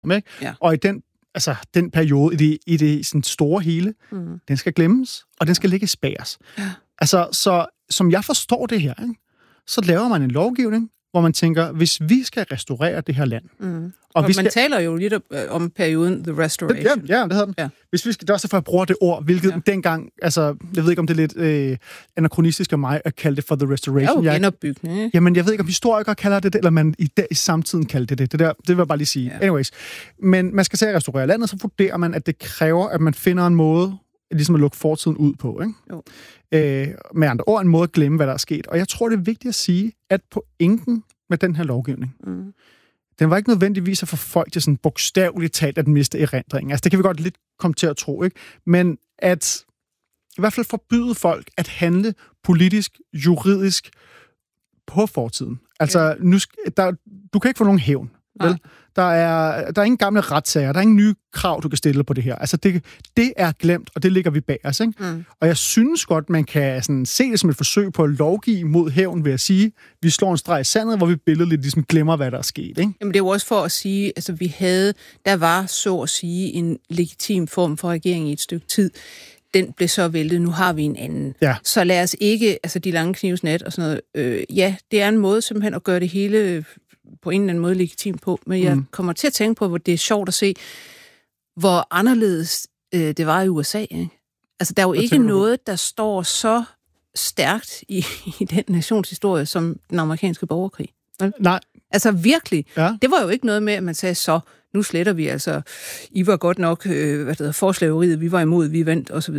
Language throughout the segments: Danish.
Ikke? Ja. Og i den periode, i det sådan store hele, den skal glemmes, og den skal ligge bag os. Ja. Altså, så som jeg forstår det her, ikke, så laver man en lovgivning, hvor man tænker, hvis vi skal restaurere det her land... Og man taler jo lidt om perioden The Restoration. Ja, det hedder den. Ja. Hvis vi skal, det er også derfor, jeg bruger det ord, hvilket dengang... Altså, jeg ved ikke, om det er lidt anachronistisk af mig at kalde det for The Restoration. Det er jo genopbygning. Jamen, jeg ved ikke, om historikere kalder det, eller man i samtiden kalder det. Det vil jeg bare lige sige. Ja. Anyways. Men man skal se at restaurere landet, så vurderer man, at det kræver, at man finder en måde, ligesom at lukke fortiden ud på. Ikke? Jo. Med andre ord, en måde at glemme, hvad der er sket. Og jeg tror, det er vigtigt at sige, at pointen med den her lovgivning, den var ikke nødvendigvis at få folk til sådan bogstaveligt talt at miste erindringen. Altså, det kan vi godt lidt komme til at tro, ikke? Men at i hvert fald forbyde folk at handle politisk, juridisk på fortiden. Altså, du kan ikke få nogen hævn, vel? Der er ingen gamle retssager, der er ingen nye krav, du kan stille på det her. Altså, det er glemt, og det ligger vi bag os, ikke? Og jeg synes godt, man kan sådan se det som et forsøg på at lovgive mod hævn ved at sige, vi slår en streg i sandet, hvor vi billedligt ligesom glemmer, hvad der er sket, ikke? Jamen, det er jo også for at sige, altså der var så at sige en legitim form for regering i et stykke tid. Den blev så væltet, nu har vi en anden. Ja. Så lad os ikke, altså de lange knivsnat og sådan noget, det er en måde simpelthen at gøre det hele på en eller anden måde legitimt på, men jeg kommer til at tænke på, hvor det er sjovt at se, hvor anderledes det var i USA. Ikke? Altså, der er jo ikke noget, der står så stærkt i den nationshistorie, som den amerikanske borgerkrig. Vel? Nej. Altså, virkelig. Ja. Det var jo ikke noget med, at man sagde, så nu sletter vi, altså, I var godt nok, forslaveriet, vi var imod, vi vandt, osv.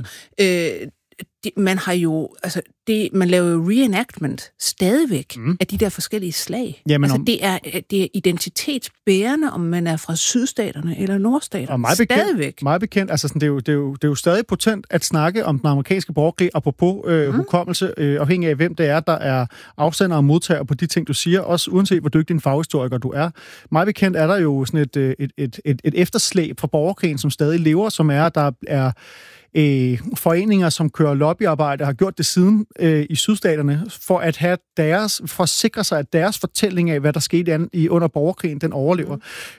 Man har jo, altså, man laver jo reenactment stadigvæk af de der forskellige slag. Jamen, altså, det er identitetsbærende, om man er fra sydstaterne eller nordstaterne. Og stadigvæk. Meget bekendt. Altså, sådan, det er jo stadig potent at snakke om den amerikanske borgerkrig, apropos hukommelse, afhængig af hvem det er, der er afsender og modtager på de ting, du siger, også uanset hvor dygtig en faghistoriker du er. Meget bekendt er der jo sådan et efterslæb fra borgerkrigen, som stadig lever, som er, der er foreninger, som kører lobbyarbejde, har gjort det siden i sydstaterne, for at sikre sig, at deres fortælling af, hvad der skete under borgerkrigen, den overlever.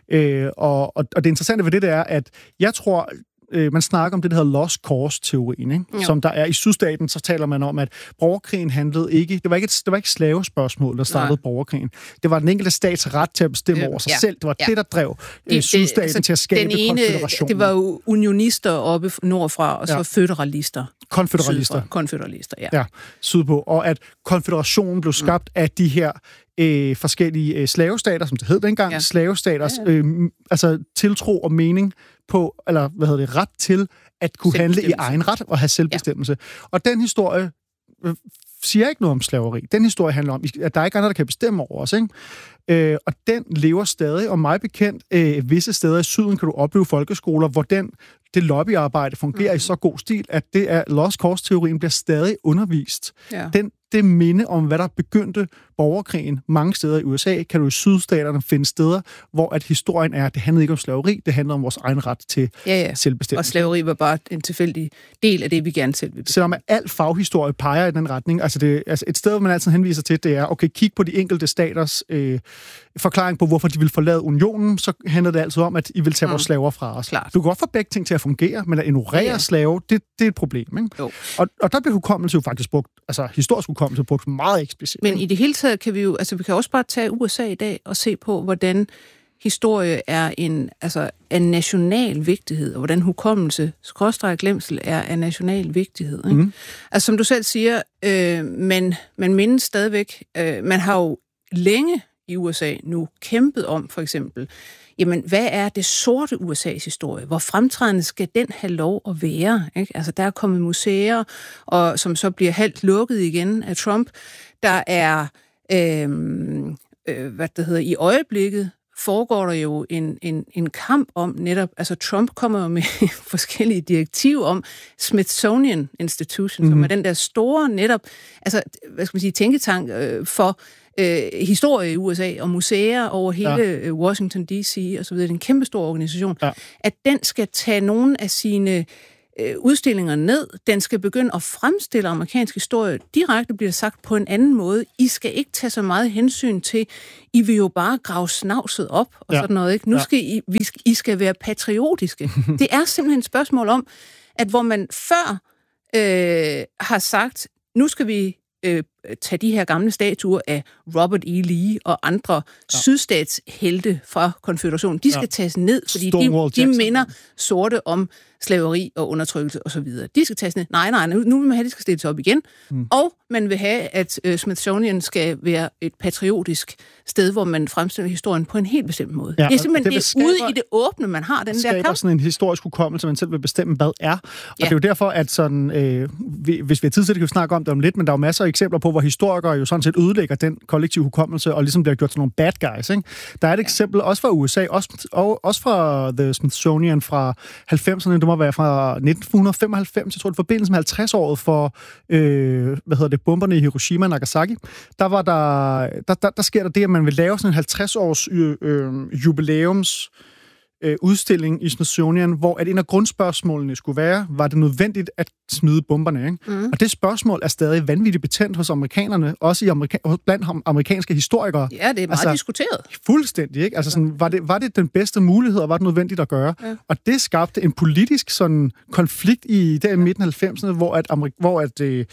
Og det interessante ved det er, at jeg tror, man snakker om det, der hedder lost cause-teorien, ikke? Som der er i sydstaten, så taler man om, at borgerkrigen handlede ikke... Det var ikke slavespørgsmål, der startede borgerkrigen. Det var den enkelte stats ret til at bestemme over sig selv. Det var det, der drev sydstaten til at skabe konføderationen. Det var jo unionister oppe nordfra, og så føderalister. Konføderalister, ja. Sydpå. Og at konføderationen blev skabt af de her forskellige slavestater, som det hed dengang, slavestaters altså tiltro og mening på, eller ret til at kunne handle i egen ret og have selvbestemmelse. Og den historie siger ikke noget om slaveri. Den historie handler om, at der er ikke andre, der kan bestemme over os, ikke? Og den lever stadig, og meget bekendt, visse steder i syden kan du opleve folkeskoler, hvor det lobbyarbejde fungerer i så god stil, at det er lost cause-teorien bliver stadig undervist. Ja. Det minde om, hvad der begyndte borgerkrigen mange steder i USA, kan du i sydstaterne finde steder, hvor at historien er, det handlede ikke om slaveri, det handler om vores egen ret til selvbestemmelse. Og slaveri var bare en tilfældig del af det, vi gerne selv vil bestemme. Selvom al faghistorie peger i den retning, altså et sted, man altid henviser til, det er, okay, kig på de enkelte staters forklaring på, hvorfor de vil forlade unionen, så handler det altid om, at I vil tage vores slaver fra os. Klart. Du kan godt få begge ting til at fungere, men at ignorere slave, det er et problem, ikke? Jo. Og der bliver hukommelse jo faktisk brugt, altså historisk hukommelse brugt meget eksplicit. Men i det hele taget kan vi jo, altså vi kan også bare tage USA i dag og se på, hvordan historie er en national vigtighed, og hvordan hukommelse, /glemsel, er en national vigtighed. Ikke? Altså som du selv siger, man mindes stadigvæk, man har jo længe i USA nu kæmpet om, for eksempel, jamen, hvad er det sorte USA's historie? Hvor fremtrædende skal den have lov at være? Ikke? Altså, der er kommet museer, og som så bliver halvt lukket igen af Trump. Der er, i øjeblikket foregår der jo en kamp om netop, altså Trump kommer jo med forskellige direktiver om Smithsonian Institution, som er den der store netop, altså, hvad skal man sige, tænketank for historie i USA og museer over hele Washington D.C. og så videre. Det er en kæmpe stor organisation. Ja. At den skal tage nogle af sine udstillinger ned. Den skal begynde at fremstille amerikansk historie direkte, bliver sagt på en anden måde. I skal ikke tage så meget hensyn til, I vil jo bare grave snavset op og sådan noget. Ikke? Nu skal I skal være patriotiske. Det er simpelthen et spørgsmål om, at hvor man før har sagt, nu skal vi tage de her gamle statuer af Robert E. Lee og andre sydstatshelte fra konføderationen. De skal tages ned, fordi de minder sorte om slaveri og undertrykkelse osv. De skal tages ned. Nej, nu vil man have, at de skal stilles op igen. Og man vil have, at Smithsonian skal være et patriotisk sted, hvor man fremstiller historien på en helt bestemt måde. Ja, det er simpelthen det ude i det åbne, man har den der kamp. Sådan en historisk hukommelse, man selv vil bestemme, hvad er. Og det er jo derfor, at sådan, hvis vi har tid til det, kan vi snakke om det om lidt, men der er jo masser af eksempler på, hvor historikere jo sådan set ødelægger den kollektive hukommelse, og ligesom bliver gjort til nogle bad guys. Ikke? Der er et eksempel også fra USA, også fra The Smithsonian fra 90'erne, det må være fra 1995, jeg tror det er forbindelse med 50-året for bomberne i Hiroshima og Nagasaki. Der sker der det, at man vil lave sådan en 50-års jubilæums udstilling i Smithsonian, hvor at en af grundspørgsmålene skulle være, var det nødvendigt at smide bomberne, ikke? Og det spørgsmål er stadig vanvittigt betændt hos amerikanerne, også blandt amerikanske historikere. Ja, det er meget diskuteret. Fuldstændig, ikke? Altså sådan, var det den bedste mulighed, og var det nødvendigt at gøre? Ja. Og det skabte en politisk sådan konflikt i midten af 90'erne, hvor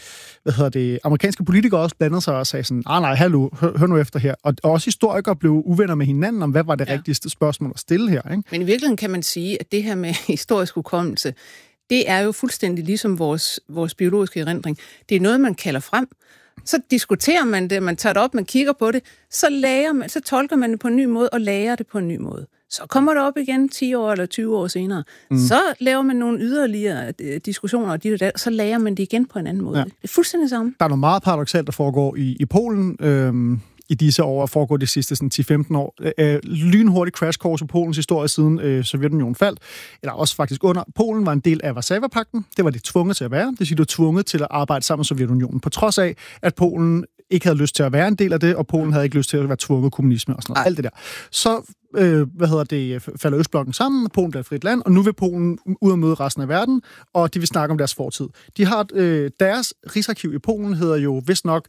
amerikanske politikere også blandede sig og sagde sådan, nej, hallo, hør nu efter her. Og også historikere blev uvenner med hinanden om, hvad var det rigtigste spørgsmål at stille her, ikke? Men i virkeligheden kan man sige, at det her med historisk hukommelse, det er jo fuldstændig ligesom vores biologiske erindring. Det er noget, man kalder frem. Så diskuterer man det, man tager det op, man kigger på det, så tolker man det på en ny måde og lærer det på en ny måde. Så kommer det op igen 10 år eller 20 år senere. Så laver man nogle yderligere diskussioner, og så lærer man det igen på en anden måde. Ja. Det er fuldstændig samme. Der er noget meget paradoksalt, der foregår i Polen. I disse år og foregår de sidste 10-15 år. Lynhurtig crash course i Polens historie siden Sovjetunionen faldt, eller også faktisk under. Polen var en del af Warszawapagten. Det var de tvunget til at være. Det siger, de var tvunget til at arbejde sammen med Sovjetunionen, på trods af, at Polen ikke havde lyst til at være en del af det, og Polen havde ikke lyst til at være tvunget kommunisme og sådan noget. Alt det der. Så falder Østblokken sammen, og Polen bliver et frit land, og nu vil Polen ud og møde resten af verden, og de vil snakke om deres fortid. De har deres rigsarkiv i Polen hedder jo vist nok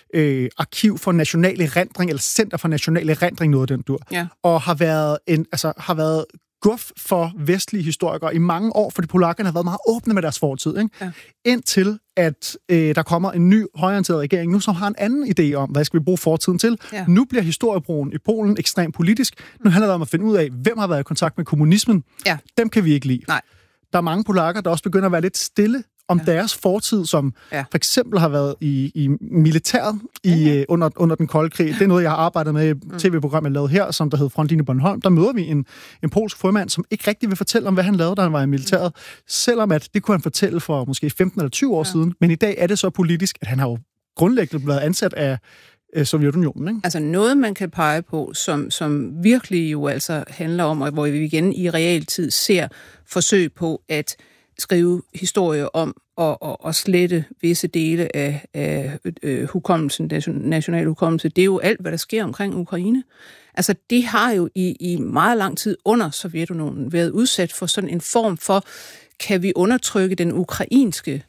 Arkiv for National Erindring, eller Center for National Erindring, noget af den dur. Ja. Og har været guf for vestlige historikere i mange år, fordi polakkerne har været meget åbne med deres fortid. Ikke? Ja. Indtil at der kommer en ny højreorienteret regering nu, som har en anden idé om, hvad skal vi bruge fortiden til. Ja. Nu bliver historiebrugen i Polen ekstremt politisk. Nu handler det om at finde ud af, hvem har været i kontakt med kommunismen. Ja. Dem kan vi ikke lide. Nej. Der er mange polakker, der også begynder at være lidt stille om deres fortid, som for eksempel har været i militæret under den kolde krig. Det er noget, jeg har arbejdet med i tv-program, jeg lavede her, som der hed Frontlinje Bornholm. Der møder vi en polsk frømand, som ikke rigtig vil fortælle om, hvad han lavede, da han var i militæret. Selvom at det kunne han fortælle for måske 15 eller 20 år siden. Men i dag er det så politisk, at han har jo grundlæggende blevet ansat af Sovjetunionen, ikke? Altså noget, man kan pege på, som virkelig jo altså handler om, og hvor vi igen i realtid ser forsøg på at skrive historie om og slette visse dele af hukommelsen, national hukommelse. Det er jo alt, hvad der sker omkring Ukraine. Altså, det har jo i meget lang tid under Sovjetunionen været udsat for sådan en form for, kan vi undertrykke den ukrainske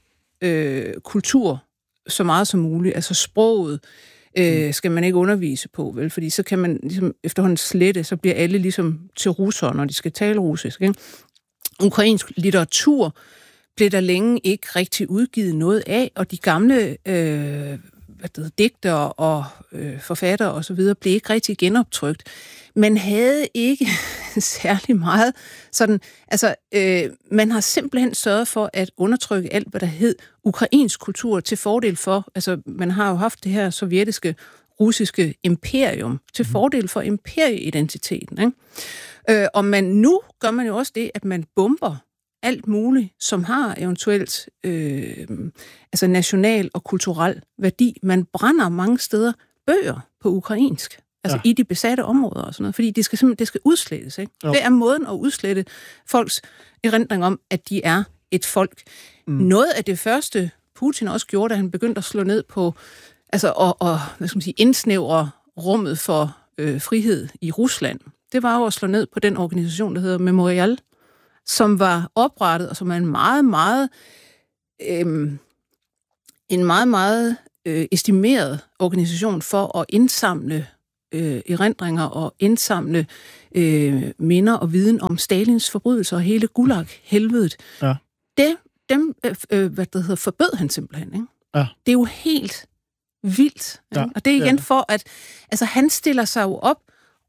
kultur så meget som muligt? Altså, sproget skal man ikke undervise på, vel? Fordi så kan man ligesom efterhånden slette, så bliver alle ligesom til russere, når de skal tale russisk, ikke? Ukrainsk litteratur blev der længe ikke rigtig udgivet noget af, og de gamle digtere og forfattere og så videre blev ikke rigtig genoptrykt. Man havde ikke særlig meget sådan, altså man har simpelthen sørget for at undertrykke alt, hvad der hed ukrainsk kultur til fordel for, altså man har jo haft det her sovjetiske, russiske imperium til fordel for imperieidentiteten, ikke? Og nu gør man jo også det, at man bomber alt muligt, som har eventuelt altså national og kulturel værdi. Man brænder mange steder bøger på ukrainsk, altså i de besatte områder og sådan noget, fordi det skal udslettes, ikke? Det er måden at udslette folks erindring om, at de er et folk. Noget af det første, Putin også gjorde, da han begyndte at slå ned på, altså og hvad skal man sige, indsnævre rummet for frihed i Rusland, det var jo at slå ned på den organisation, der hedder Memorial. som var oprettet, og som er en meget estimeret organisation for at indsamle erindringer og indsamle minder og viden om Stalins forbrydelser og hele Gulag-helvedet. Ja. Dem forbød han simpelthen. Ikke? Ja. Det er jo helt vildt. Ja. Og det er igen for, at han stiller sig jo op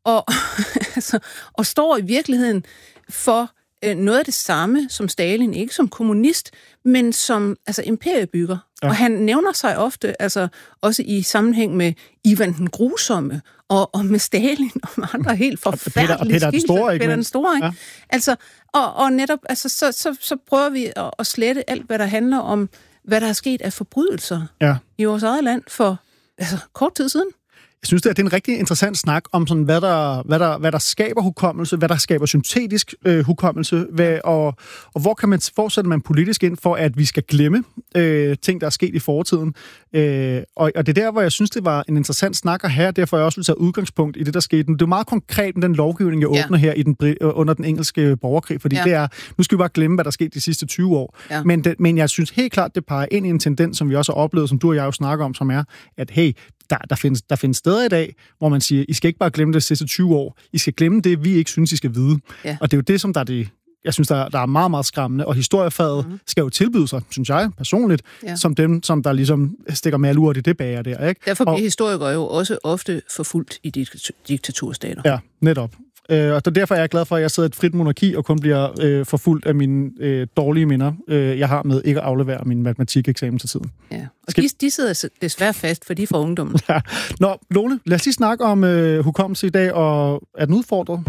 og står i virkeligheden for noget af det samme som Stalin, ikke som kommunist, men som imperiebygger. Ja. Og han nævner sig ofte, også i sammenhæng med Ivan den Grusomme, og med Stalin og med andre helt forfærdelige Peter den Store, ikke? Peter den Store, ikke? Ja. Og netop, så prøver vi at slette alt, hvad der handler om, hvad der er sket af forbrydelser i vores eget land for kort tid siden. Jeg synes, det er en rigtig interessant snak om, sådan, hvad der skaber hukommelse, hvad der skaber syntetisk hukommelse, og hvor sætter man politisk ind for, at vi skal glemme ting, der er sket i fortiden. Og det er der, hvor jeg synes, det var en interessant snak at have, derfor jeg også vil tage udgangspunkt i det, der skete. Det er meget konkret med den lovgivning, jeg åbner her under den engelske borgerkrig, fordi det er, nu skal vi bare glemme, hvad der skete de sidste 20 år. Ja. Men jeg synes helt klart, det peger ind i en tendens, som vi også har oplevet, som du og jeg jo snakker om, som er, at hey, der findes steder i dag, hvor man siger, I skal ikke bare glemme det sidste 20 år. I skal glemme det, vi ikke synes, I skal vide. Ja. Og det er jo det, som der er det, jeg synes, der er meget, meget skræmmende. Og historiefaget skal jo tilbyde sig, synes jeg personligt, som dem, som der ligesom stikker malurt i det bager der. Ikke? Derfor bliver historikere jo også ofte forfulgt i diktaturstater. Ja, netop. Og derfor er jeg glad for, at jeg sidder i et frit monarki og kun bliver forfulgt af mine dårlige minder, jeg har med ikke at aflevere min matematikeksamen til tiden. Ja, og de sidder desværre fast, for de er fra ungdommen. Ja. Nå, Lone, lad os lige snakke om hukommelse i dag, og er den udfordret?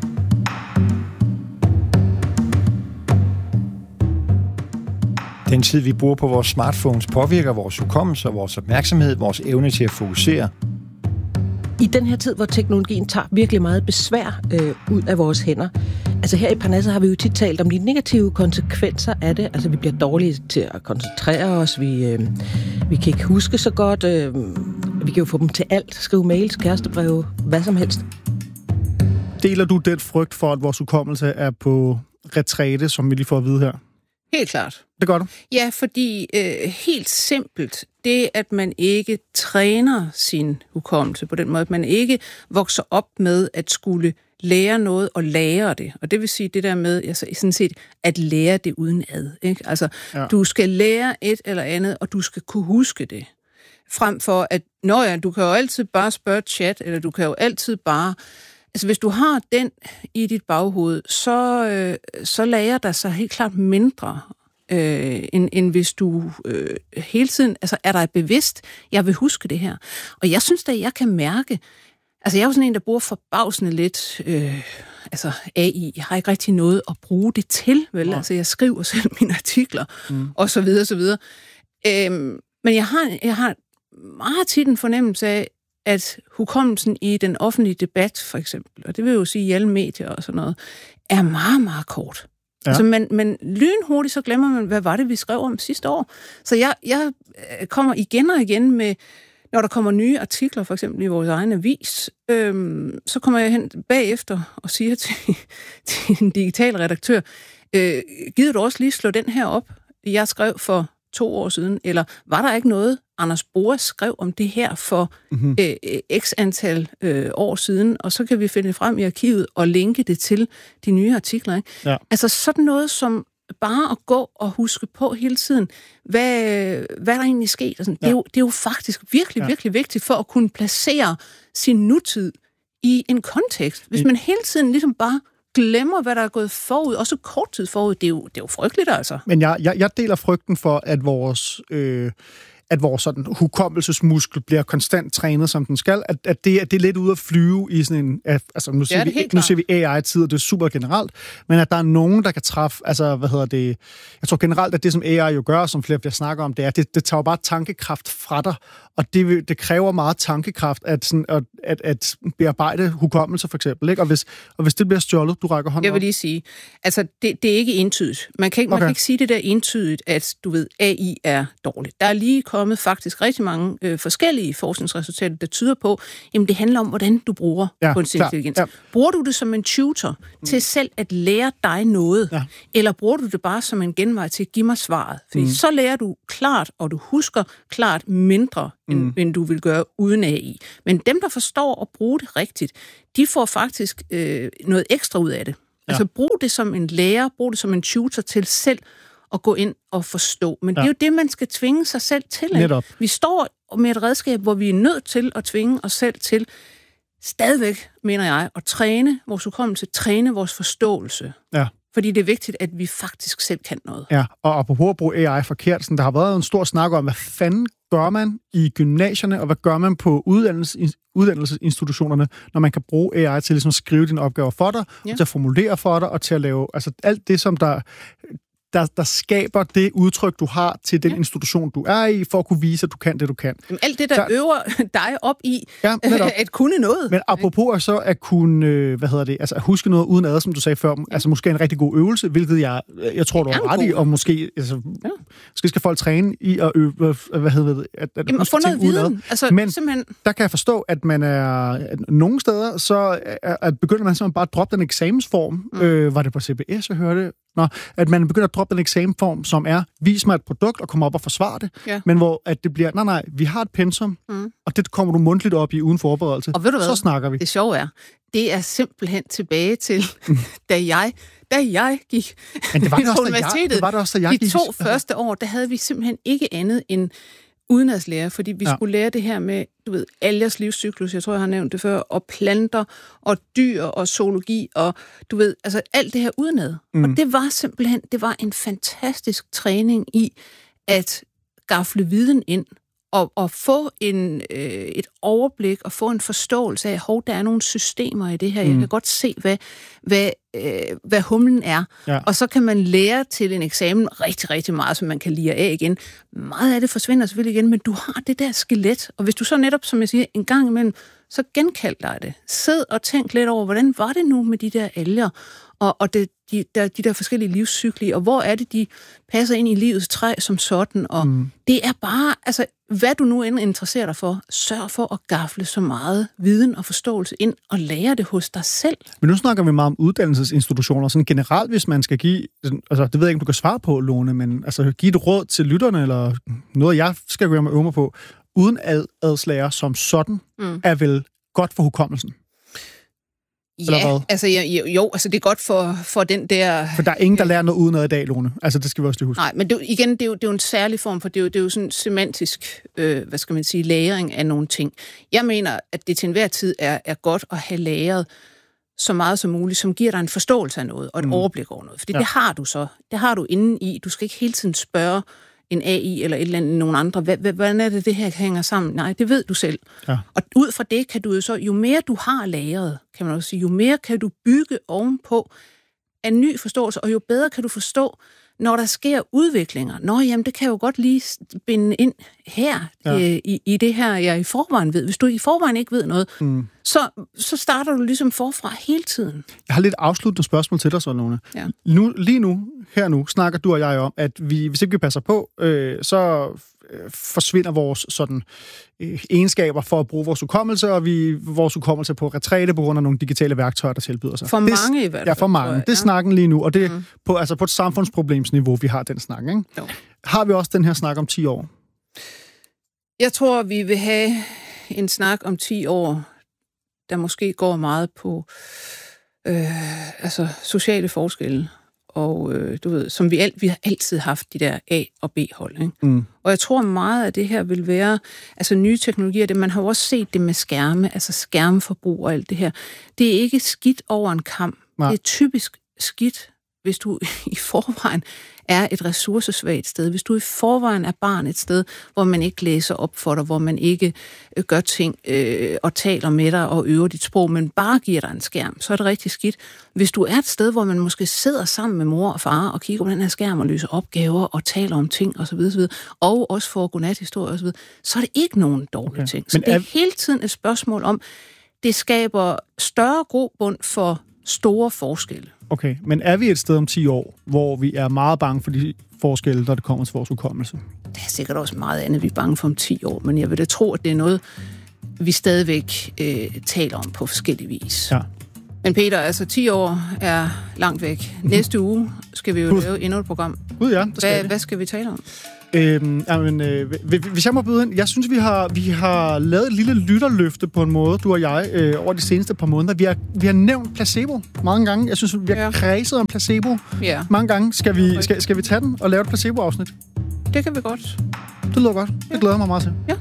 Den tid, vi bruger på vores smartphones, påvirker vores hukommelse og vores opmærksomhed, vores evne til at fokusere. I den her tid, hvor teknologien tager virkelig meget besvær ud af vores hænder. Her i Parnasset har vi jo tit talt om de negative konsekvenser af det. Vi bliver dårlige til at koncentrere os, vi kan ikke huske så godt, vi kan jo få dem til alt, skrive mails, kærestebreve, hvad som helst. Deler du den frygt for, at vores hukommelse er på retræte, som vi lige får at vide her? Helt klart. Det gør du? Ja, fordi helt simpelt, det at man ikke træner sin hukommelse på den måde, at man ikke vokser op med at skulle lære noget og lære det. Og det vil sige det der med sådan set at lære det uden ad. Ikke? Du skal lære et eller andet, og du skal kunne huske det. Frem for at, du kan jo altid bare spørge chat, eller du kan jo altid bare... hvis du har den i dit baghoved, så lærer der sig helt klart mindre, end hvis du hele tiden er dig bevidst, jeg vil huske det her. Og jeg synes da, jeg kan mærke, jeg er jo sådan en, der bruger forbavsende lidt AI. Jeg har ikke rigtig noget at bruge det til, vel? Ja. Jeg skriver selv mine artikler, og så videre, så videre. Men jeg har meget tit en fornemmelse af, at hukommelsen i den offentlige debat, for eksempel, og det vil jo sige i alle medier og sådan noget, er meget, meget kort. Ja. Men lynhurtigt, så glemmer man, hvad var det, vi skrev om sidste år. Så jeg kommer igen og igen med, når der kommer nye artikler, for eksempel i vores egen avis, så kommer jeg hen bagefter og siger til en digital redaktør, gider du også lige slå den her op, jeg skrev for 2 år siden, eller var der ikke noget, Anders Boas skrev om det her for x antal år siden, og så kan vi finde det frem i arkivet og linke det til de nye artikler. Ikke? Ja. Sådan noget som bare at gå og huske på hele tiden, hvad der egentlig skete. Det er jo faktisk virkelig, virkelig vigtigt for at kunne placere sin nutid i en kontekst. Hvis man hele tiden ligesom bare glemmer, hvad der er gået forud, også kort tid forud, det er jo frygteligt, altså. Men jeg deler frygten for, at vores sådan hukommelsesmuskel bliver konstant trænet, som den skal, at det er lidt ude at flyve i sådan en... Nu ser vi AI-tid, og det er super generelt, men at der er nogen, der kan træffe... Jeg tror generelt, at det, som AI jo gør, som flere snakker om, det er, det tager jo bare tankekraft fra dig, Og det kræver meget tankekraft at bearbejde hukommelse, for eksempel. Ikke? Og hvis det bliver stjålet, du rækker hånden op. Jeg vil lige sige, altså det er ikke entydigt. Man kan ikke sige det der entydigt, at du ved, AI er dårligt. Der er lige kommet faktisk rigtig mange forskellige forskningsresultater, der tyder på, jamen det handler om, hvordan du bruger kunstig intelligens. Ja. Bruger du det som en tutor til selv at lære dig noget, eller bruger du det bare som en genvej til at give mig svaret? Fordi så lærer du klart, og du husker klart mindre, end du vil gøre uden AI. Men dem, der forstår at bruge det rigtigt, de får faktisk noget ekstra ud af det. Ja. Altså brug det som en lærer, brug det som en tutor til selv at gå ind og forstå. Men det er jo det, man skal tvinge sig selv til. Vi står med et redskab, hvor vi er nødt til at tvinge os selv til stadigvæk, mener jeg, at træne vores hukommelse, træne vores forståelse. Ja. Fordi det er vigtigt, at vi faktisk selv kan noget. Ja, og apropos at bruge AI forkert, der har været en stor snak om, hvad fanden gør man i gymnasierne, og hvad gør man på uddannelsesinstitutionerne, når man kan bruge AI til ligesom at skrive dine opgaver for dig, og til at formulere for dig, og til at lave alt det, som der skaber det udtryk, du har til den institution, du er i, for at kunne vise, at du kan det, du kan. Jamen, alt det, der øver dig op i at kunne noget. Men apropos så at kunne, at huske noget uden ad, som du sagde før, altså måske en rigtig god øvelse, hvilket jeg tror, du har ret i, og måske skal folk træne i at øve, at få noget viden. Men simpelthen der kan jeg forstå, at man er nogle steder, så begynder man simpelthen bare at droppe den eksamensform. Var det på CBS, jeg hørte? At man begynder at droppe den eksamensform, som er, vis mig et produkt og komme op og forsvare det, men hvor at det bliver, nej, vi har et pensum, og det kommer du mundtligt op i uden forberedelse. Og ved du hvad? Så snakker vi. Det sjove er, det er simpelthen tilbage til, da jeg gik men det var det også, universitetet. Det var det også, da jeg gik. De 2 første år, der havde vi simpelthen ikke andet end udenadslære, fordi vi skulle lære det her med, du ved, algers livscyklus, jeg tror, jeg har nævnt det før, og planter, og dyr, og zoologi, og du ved, altså alt det her udenad. Og det var simpelthen, det var en fantastisk træning i at gafle viden ind, og få et overblik, og få en forståelse af, at der er nogle systemer i det her. Jeg kan godt se, hvad humlen er. Ja. Og så kan man lære til en eksamen rigtig, rigtig meget, som man kan lire af igen. Meget af det forsvinder selvfølgelig igen, men du har det der skelet. Og hvis du så netop, som jeg siger, en gang imellem, så genkald dig det. Sid og tænk lidt over, hvordan var det nu med de der alger? Og de der forskellige livscykler, og hvor er det, de passer ind i livets træ som sådan, og det er bare, altså, hvad du nu end interesserer dig for, sørg for at gafle så meget viden og forståelse ind, og lære det hos dig selv. Men nu snakker vi meget om uddannelsesinstitutioner, sådan generelt, hvis man skal give, altså, det ved jeg ikke, om du kan svare på, Lone, men altså, give et råd til lytterne, eller noget, jeg skal gøre mig øve mig på, uden adslager som sådan, er vel godt for hukommelsen. Ja, altså altså det er godt for den der... For der er ingen, der lærer noget uden noget i dag, Lone. Altså det skal vi også lige huske. Nej, men det er jo en særlig form, for det er jo sådan semantisk, læring af nogle ting. Jeg mener, at det til enhver tid er godt at have læret så meget som muligt, som giver dig en forståelse af noget, og et overblik over noget. Fordi det har du så. Det har du inde i. Du skal ikke hele tiden spørge en AI eller et eller andet, nogen andre. Hvordan er det her hænger sammen? Nej, det ved du selv. Ja. Og ud fra det kan du jo så, jo mere du har læret, kan man også sige, jo mere kan du bygge ovenpå af ny forståelse, og jo bedre kan du forstå, når der sker udviklinger. Jamen, det kan jo godt lige binde ind her, i det her, jeg i forvejen ved. Hvis du i forvejen ikke ved noget, så starter du ligesom forfra hele tiden. Jeg har lidt afsluttende spørgsmål til dig, så Lone. Ja. Lige nu, snakker du og jeg om, at hvis ikke vi passer på, så forsvinder vores sådan egenskaber for at bruge vores hukommelse, og vores hukommelse på retræte på grund af nogle digitale værktøjer, der tilbyder sig. For mange i hvert fald. Ja, for mange. Det er snakken lige nu, og det er på et samfundsproblemsniveau, vi har den snak, ikke? Jo. Har vi også den her snak om 10 år? Jeg tror, vi vil have en snak om 10 år, der måske går meget på sociale forskelle. Og du ved, som vi har altid haft de der A- og B-hold. Ikke? Og jeg tror meget af det her vil være, altså nye teknologier, man har jo også set det med skærme, altså skærmforbrug og alt det her. Det er ikke skidt over en kam. Nej. Det er typisk skidt, hvis du i forvejen er et ressourcesvagt sted, hvis du i forvejen er barn et sted, hvor man ikke læser op for dig, hvor man ikke gør ting og taler med dig og øver dit sprog, men bare giver dig en skærm, så er det rigtig skidt. Hvis du er et sted, hvor man måske sidder sammen med mor og far og kigger på den her skærm og løser opgaver og taler om ting osv., og også får godnathistorier osv., så er det ikke nogen dårlige ting. Så det er hele tiden et spørgsmål om, det skaber større grobund for store forskelle. Okay, men er vi et sted om 10 år, hvor vi er meget bange for de forskelle, når det kommer til vores hukommelse? Der er sikkert også meget andet, vi er bange for om 10 år, men jeg vil da tro, at det er noget, vi stadigvæk taler om på forskellige vis. Ja. Men Peter, altså 10 år er langt væk. Næste uge skal vi jo lave endnu et program. Gud ja, hvad skal vi tale om? Hvis jeg må byde ind, jeg synes, vi har lavet et lille lytterløfte på en måde, du og jeg, over de seneste par måneder. Vi har nævnt placebo mange gange. Jeg synes, vi har kredset om placebo mange gange. Skal vi tage den og lave et placebo-afsnit? Det kan vi godt. Det lyder godt. Det glæder mig meget til. Ja.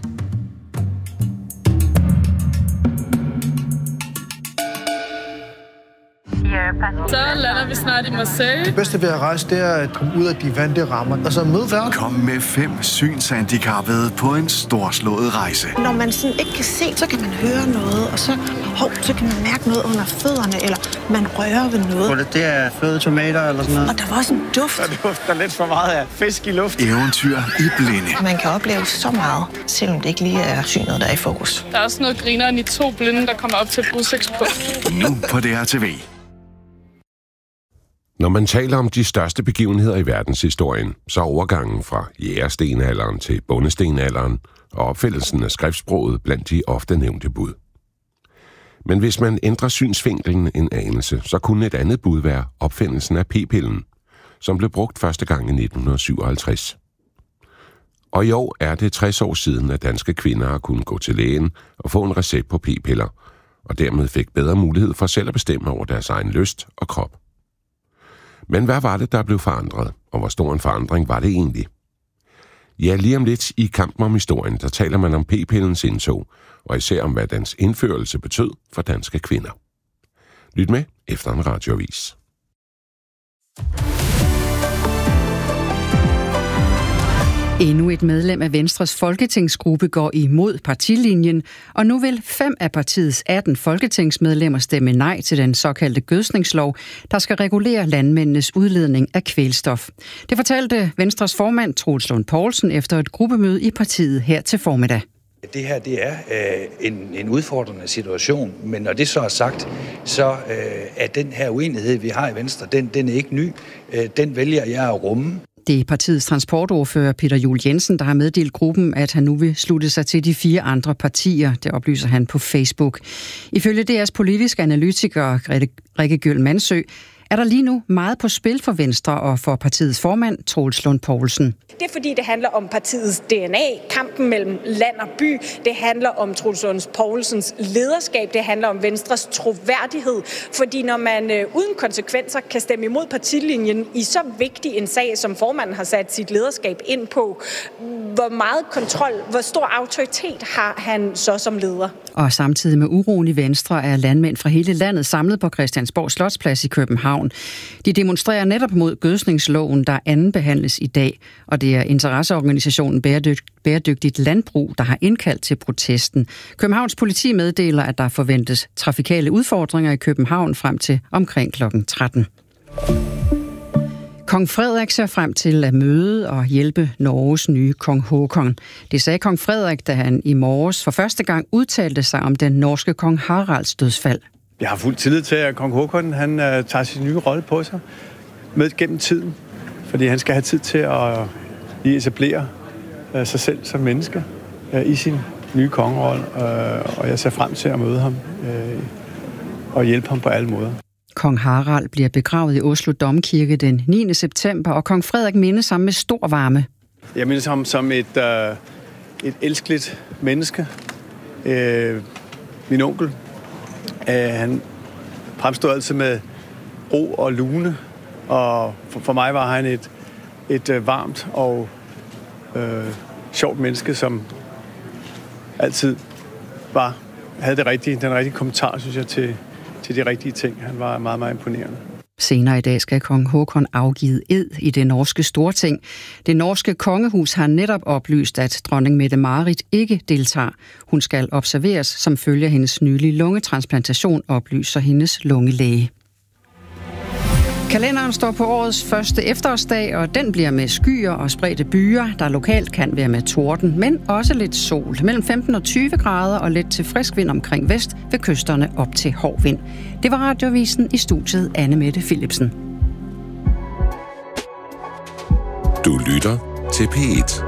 Så lander vi snart i Marseille. Det bedste ved at rejse, det er at komme ud af de vante rammer, og så møde verden. Kom med 5 synshandicappede på en storslået rejse. Når man sådan ikke kan se, så kan man høre noget, og så kan man mærke noget under fødderne, eller man rører ved noget. Det er fløde tomater eller sådan noget. Og der var også en duft. Der dufter lidt for meget af fisk i luft. Eventyr i blinde. Man kan opleve så meget, selvom det ikke lige er synet, der er i fokus. Der er også noget grineren i 2 blinde, der kommer op til et udsigtspunkt. Nu på DRTV. Når man taler om de største begivenheder i verdenshistorien, så er overgangen fra jægerstenalderen til bondestenalderen og opfindelsen af skriftsproget blandt de ofte nævnte bud. Men hvis man ændrer synsvinkelen en anelse, så kunne et andet bud være opfindelsen af p-pillen, som blev brugt første gang i 1957. Og i år er det 60 år siden, at danske kvinder har kunnet gå til lægen og få en recept på p-piller, og dermed fik bedre mulighed for selv at bestemme over deres egen lyst og krop. Men hvad var det, der blev forandret, og hvor stor en forandring var det egentlig? Ja, lige om lidt i Kampen om historien, der taler man om p-pillens indtog, og især om, hvad dens indførelse betød for danske kvinder. Lyt med efter en radioavis. Endnu et medlem af Venstres folketingsgruppe går imod partilinjen, og nu vil 5 af partiets 18 folketingsmedlemmer stemme nej til den såkaldte gødskningslov, der skal regulere landmændenes udledning af kvælstof. Det fortalte Venstres formand Troels Lund Poulsen efter et gruppemøde i partiet her til formiddag. Det her, det er en udfordrende situation, men når det så er sagt, så er den her uenighed, vi har i Venstre, den er ikke ny. Den vælger jeg at rumme. Det er partiets transportordfører Peter Juel Jensen, der har meddelt gruppen, at han nu vil slutte sig til de 4 andre partier. Det oplyser han på Facebook. Ifølge DR's politiske analytiker Rikke Gjøl Mansø, er der lige nu meget på spil for Venstre og for partiets formand, Troels Lund Poulsen. Det er fordi, det handler om partiets DNA, kampen mellem land og by. Det handler om Troels Lund Poulsens lederskab. Det handler om Venstres troværdighed. Fordi når man uden konsekvenser kan stemme imod partilinjen i så vigtig en sag, som formanden har sat sit lederskab ind på, hvor meget kontrol, hvor stor autoritet har han så som leder? Og samtidig med uroen i Venstre er landmænd fra hele landet samlet på Christiansborg Slotsplads i København. De demonstrerer netop mod gødskningsloven, der andenbehandles i dag, og det er interesseorganisationen Bæredygtigt Landbrug, der har indkaldt til protesten. Københavns politi meddeler, at der forventes trafikale udfordringer i København frem til omkring kl. 13. Kong Frederik ser frem til at møde og hjælpe Norges nye kong Håkon. Det sagde kong Frederik, da han i morges for første gang udtalte sig om den norske kong Haralds dødsfald. Jeg har fuld tillid til, at kong Håkon han tager sin nye rolle på sig med gennem tiden, fordi han skal have tid til at etablere sig selv som menneske i sin nye kongerolle, og jeg ser frem til at møde ham og hjælpe ham på alle måder. Kong Harald bliver begravet i Oslo Domkirke den 9. september, og kong Frederik mindes ham med stor varme. Jeg mindes ham som et elskeligt menneske. Min onkel, han fremstod altid med ro og lune, og for mig var han et varmt og sjovt menneske, som altid havde den rigtige kommentar, synes jeg, til de rigtige ting. Han var meget, meget imponerende. Senere i dag skal kong Håkon afgive ed i det norske Storting. Det norske kongehus har netop oplyst, at dronning Mette-Marit ikke deltager. Hun skal observeres som følge af hendes nylige lungetransplantation, oplyser hendes lungelæge. Kalenderen står på årets første efterårsdag, og den bliver med skyer og spredte byer, der lokalt kan være med torden, men også lidt sol. Mellem 15 og 20 grader og lidt til frisk vind omkring vest ved kysterne op til hård vind. Det var Radioavisen, i studiet Anne Mette Philipsen. Du lytter til P1.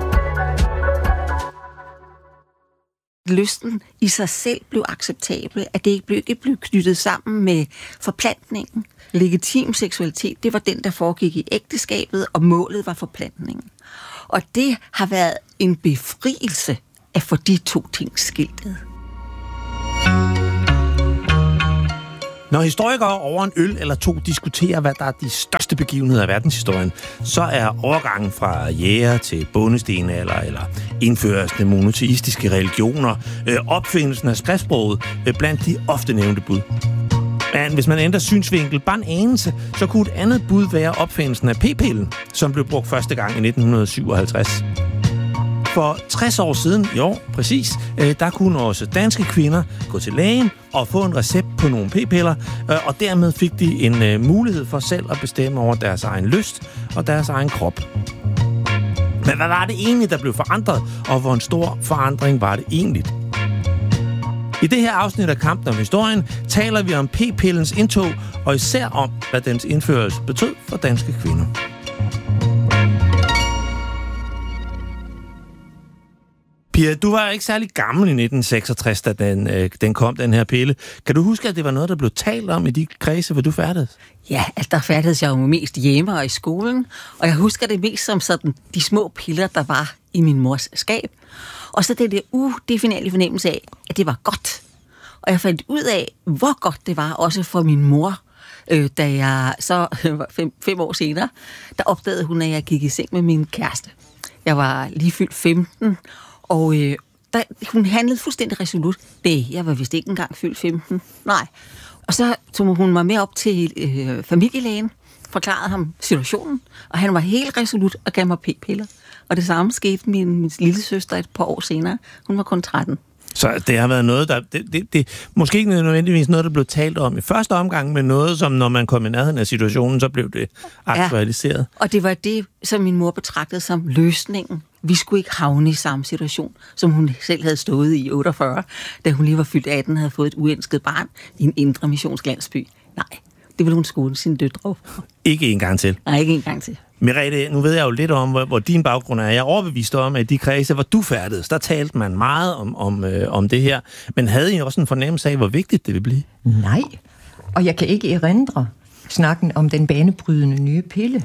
Lysten i sig selv blev acceptabel, at det ikke blev knyttet sammen med forplantningen. Legitim seksualitet, det var den, der foregik i ægteskabet, og målet var forplantningen. Og det har været en befrielse at få de to ting skiltet. Når historikere over en øl eller to diskuterer, hvad der er de største begivenheder af verdenshistorien, så er overgangen fra jæger til bondestenalder eller indførelsen af monoteistiske religioner, opfindelsen af skriftsproget blandt de ofte nævnte bud. Men hvis man ændrer synsvinkel bare en anelse, så kunne et andet bud være opfindelsen af p-pillen, som blev brugt første gang i 1957. For 60 år siden, i år præcis, der kunne også danske kvinder gå til lægen og få en recept på nogle p-piller, og dermed fik de en mulighed for selv at bestemme over deres egen lyst og deres egen krop. Men hvad var det egentlig, der blev forandret, og hvor en stor forandring var det egentlig? I det her afsnit af Kampen om historien taler vi om p-pillens indtog, og især om, hvad dens indførelse betød for danske kvinder. Pia, du var ikke særlig gammel i 1966, da den kom, den her pille. Kan du huske, at det var noget, der blev talt om i de kredse, hvor du færdedes? Ja, altså der færdedes jeg jo mest hjemme og i skolen, og jeg husker det mest som sådan de små piller, der var i min mors skab. Og så det der udefinerlige fornemmelse af, at det var godt. Og jeg fandt ud af, hvor godt det var, også for min mor, da jeg så 5 år senere, der opdagede hun, at jeg gik i seng med min kæreste. Jeg var lige fyldt 15, og hun handlede fuldstændig resolut. Jeg var vist ikke engang fyldt 15. Nej. Og så tog hun mig med op til familielægen, forklarede ham situationen, og han var helt resolut og gav mig p-piller. Og det samme skete med min lille søster et par år senere. Hun var kun 13. Så det har været noget, der... Det måske ikke nødvendigvis noget, der blev talt om i første omgang, men noget, som når man kom i nærheden af situationen, så blev det aktualiseret. Ja, og det var det, som min mor betragtede som løsningen. Vi skulle ikke havne i samme situation, som hun selv havde stået i 48, da hun lige var fyldt 18 og havde fået et uønsket barn i en indre missionslandsby. Nej, det ville hun skåne sine døtre. Ikke en gang til. Nej, ikke en gang til. Merete, nu ved jeg jo lidt om, hvor din baggrund er. Jeg er overbevist om, at de kredse, hvor du færdedes, der talte man meget om det her. Men havde I også en fornemmelse af, hvor vigtigt det ville blive? Nej, og jeg kan ikke erindre snakken om den banebrydende nye pille.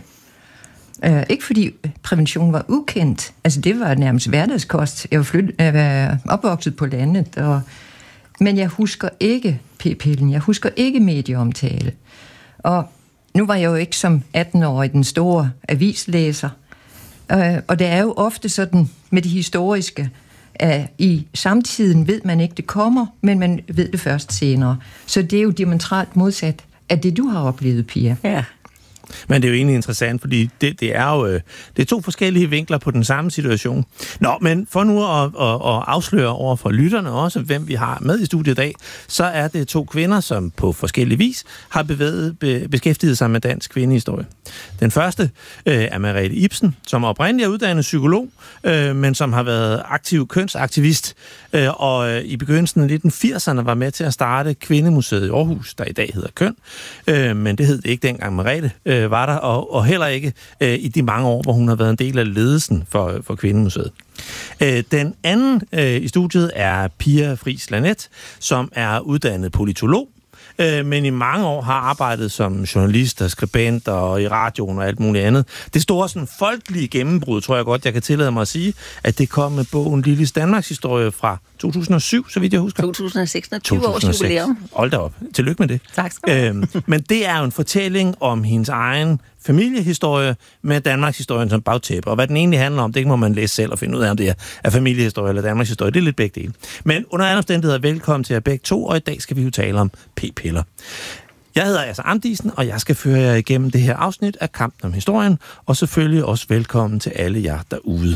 Ikke fordi prævention var ukendt. Altså, det var nærmest hverdagskost. Jeg var opvokset på landet, men jeg husker ikke p-pillen. Jeg husker ikke medieomtale. Og nu var jeg jo ikke som 18-årig den store avislæser. Og det er jo ofte sådan med det historiske, at i samtiden ved man ikke, det kommer, men man ved det først senere. Så det er jo diametralt modsat af det, du har oplevet, Pia. Ja. Men det er jo egentlig interessant, fordi det er jo det er to forskellige vinkler på den samme situation. Nå, men for nu at afsløre over for lytterne også, hvem vi har med i studiet i dag, så er det 2 kvinder, som på forskellig vis har beskæftiget sig med dansk kvindehistorie. Den første er Merete Ibsen, som oprindeligt er uddannet psykolog, men som har været aktiv kønsaktivist, og i begyndelsen af 1980'erne var med til at starte Kvindemuseet i Aarhus, der i dag hedder Køn, men det hed det ikke dengang Merete var der, og heller ikke i de mange år, hvor hun har været en del af ledelsen for Kvindemuseet. Den anden i studiet er Pia Friis Lanet, som er uddannet politolog, men i mange år har arbejdet som journalist og skribent og i radioen og alt muligt andet. Det store sådan folkelige gennembrud, tror jeg godt, jeg kan tillade mig at sige, at det kom med bogen Lillis Danmarks historie fra 2007, så vidt jeg husker. 2006, 20 års jubilæum. Hold da op. Tillykke med det. Tak skal du have. Men det er jo en fortælling om hendes egen familiehistorie med Danmarks historien som bagtæppe. Og hvad den egentlig handler om, det må man læse selv og finde ud af, om det er familiehistorie eller Danmarks historie. Det er lidt begge dele. Men under andre omstændigheder, velkommen til jer begge to, og i dag skal vi jo tale om p-piller. Jeg hedder Asser Amdisen, og jeg skal føre jer igennem det her afsnit af Kampen om historien, og selvfølgelig også velkommen til alle jer derude.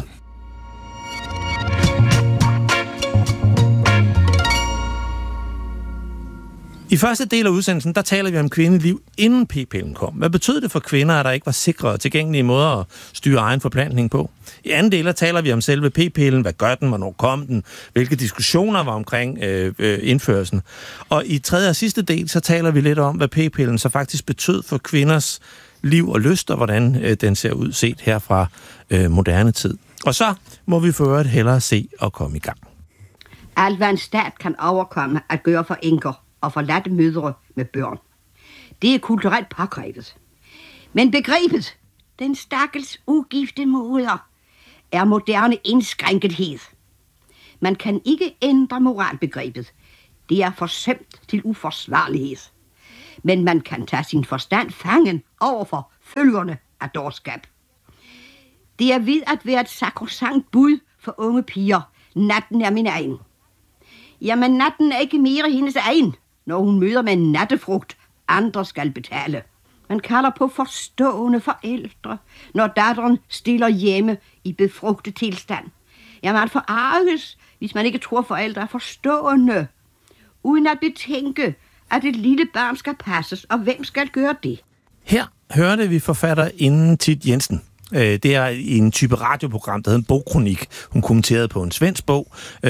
I første del af udsendelsen, der taler vi om kvindeliv inden p-pillen kom. Hvad betød det for kvinder, at der ikke var sikre og tilgængelige måder at styre egen forplantning på? I anden del, der taler vi om selve p-pillen. Hvad gør den? Hvornår kom den? Hvilke diskussioner var omkring indførelsen? Og i tredje og sidste del, så taler vi lidt om, hvad p-pillen så faktisk betød for kvinders liv og lyst, og hvordan den ser ud set her fra moderne tid. Og så må vi for øvrigt hellere se og komme i gang. Alt, hvad en stat kan overkomme at gøre for enker og forladte mødre med børn. Det er kulturelt påkrævet. Men begrebet, den stakkels ugifte moder, er moderne indskrænkethed. Man kan ikke ændre moralbegrebet. Det er forsømt til uforsvarlighed. Men man kan tage sin forstand fangen overfor følgerne af dårskab. Det er ved at være et sakrosankt bud for unge piger. Natten er min egen. Jamen, natten er ikke mere hendes egen, når hun møder med en nattefrugt, andre skal betale. Man kalder på forstående forældre, når datteren stiller hjemme i befrugtet tilstand. Ja, man forarges, hvis man ikke tror forældre er forstående, uden at betænke, at et lille barn skal passes, og hvem skal gøre det? Her hørte vi forfatterinden Thit Jensen. Det er i en type radioprogram, der hedder en bogkronik. Hun kommenterede på en svensk bog,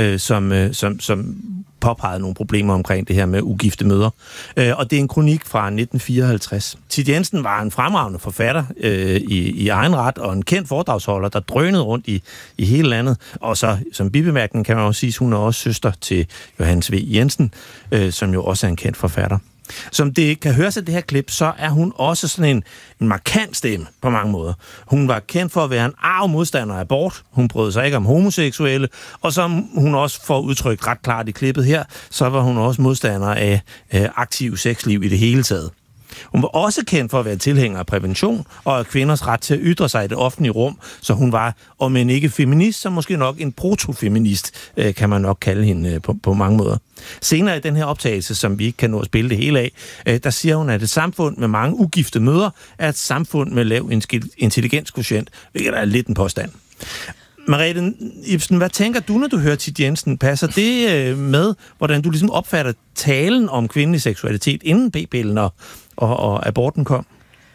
som påpegede nogle problemer omkring det her med ugifte mødre. Og det er en kronik fra 1954. Thit Jensen var en fremragende forfatter i egen ret, og en kendt foredragsholder, der drønede rundt i hele landet. Og så som bibemærkning kan man også sige, at hun er også søster til Johannes V. Jensen, som jo også er en kendt forfatter. Som det kan høres af det her klip, så er hun også sådan en markant stemme på mange måder. Hun var kendt for at være en arg modstander af abort. Hun brød sig ikke om homoseksuelle. Og som hun også får udtrykt ret klart i klippet her, så var hun også modstander af aktiv sexliv i det hele taget. Hun var også kendt for at være tilhænger af prævention og af kvinders ret til at ytre sig i det offentlige rum, så hun var, om en ikke feminist, så måske nok en protofeminist, kan man nok kalde hende på mange måder. Senere i den her optagelse, som vi ikke kan nå at spille det hele af, der siger hun, at et samfund med mange ugifte mødre er et samfund med lav intelligenskvotient, hvilket er lidt en påstand. Merete Ibsen, hvad tænker du, når du hører Thit Jensen? Passer det med, hvordan du ligesom opfatter talen om kvindelig seksualitet inden p-pillen og aborten kom?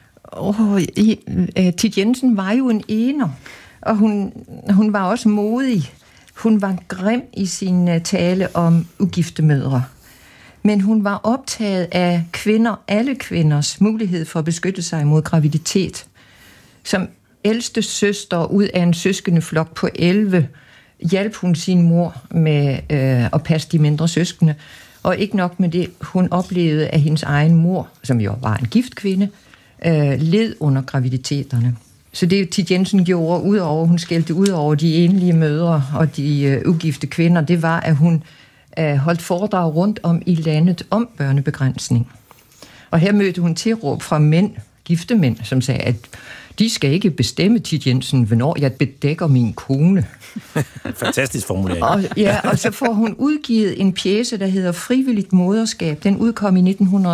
Thit Jensen var jo en ener, og hun var også modig. Hun var grim i sin tale om ugifte mødre. Men hun var optaget af alle kvinders mulighed for at beskytte sig mod graviditet. Som ældste søster ud af en søskendeflok på 11, hjalp hun sin mor med at passe de mindre søskende. Og ikke nok med det, hun oplevede, at hendes egen mor, som jo var en gift kvinde, led under graviditeterne. Så det Thit Jensen gjorde, hun skældte ud over de enlige mødre og de ugifte kvinder, det var, at hun holdt foredrag rundt om i landet om børnebegrænsning. Og her mødte hun tilråb fra mænd, gifte mænd, som sagde, at de skal ikke bestemme, Thit Jensen, hvornår jeg bedækker min kone. Fantastisk formulering. Og så får hun udgivet en pjece, der hedder Frivilligt moderskab. Den udkom i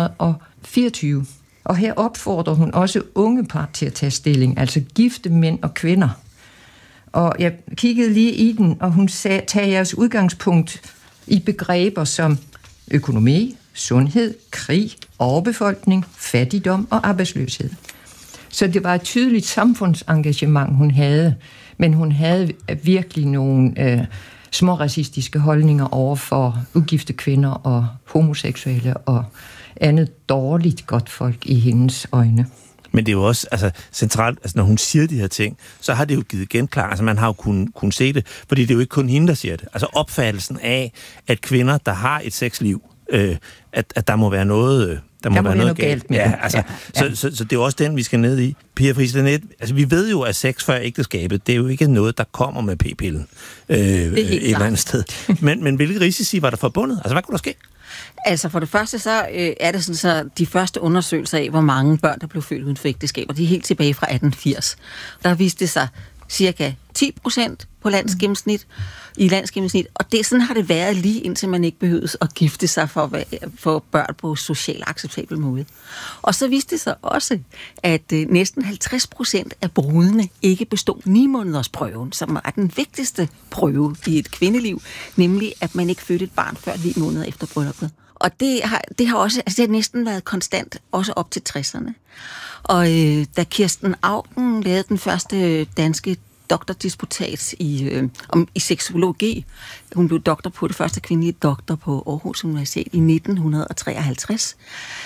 1924. Og her opfordrer hun også unge par til at tage stilling, altså gifte mænd og kvinder. Og jeg kiggede lige i den, og hun sagde, tag jeres udgangspunkt i begreber som økonomi, sundhed, krig, overbefolkning, fattigdom og arbejdsløshed. Så det var et tydeligt samfundsengagement, hun havde, men hun havde virkelig nogle små racistiske holdninger over for ugifte kvinder og homoseksuelle og andet dårligt godt folk i hendes øjne. Men det er jo også centralt, når hun siger de her ting, så har det jo givet genklang. Altså man har jo kunnet se det, fordi det er jo ikke kun hende, der siger det. Altså opfattelsen af, at kvinder, der har et sexliv, at der må være noget... Der må være noget galt med det. Så det er jo også den, vi skal ned i. Pia Fris Laneth, vi ved jo, at sex før ægteskabet, det er jo ikke noget, der kommer med p-pillen et eller andet sted. Men hvilke risici var der forbundet? Altså, hvad kunne der ske? Altså, for det første, så er det sådan, så de første undersøgelser af, hvor mange børn, der blev født uden for ægteskaber, de er helt tilbage fra 1880. Der viste det sig cirka 10% på landsgennemsnit, i landsgennemsnit, og sådan har det været lige indtil man ikke behøves at gifte sig for at få børn på socialt acceptabel måde. Og så viste det sig også, at næsten 50% af brudene ikke bestod 9-måneders prøven, som er den vigtigste prøve i et kvindeliv, nemlig at man ikke fødte et barn før 9 måneder efter brylluppet. Og det har også, altså det har næsten været konstant, også op til 60'erne. Og da Kirsten Auken lavede den første danske doktordisputat i seksologi, hun blev doktor på det første kvindelige doktor på Aarhus Universitet i 1953,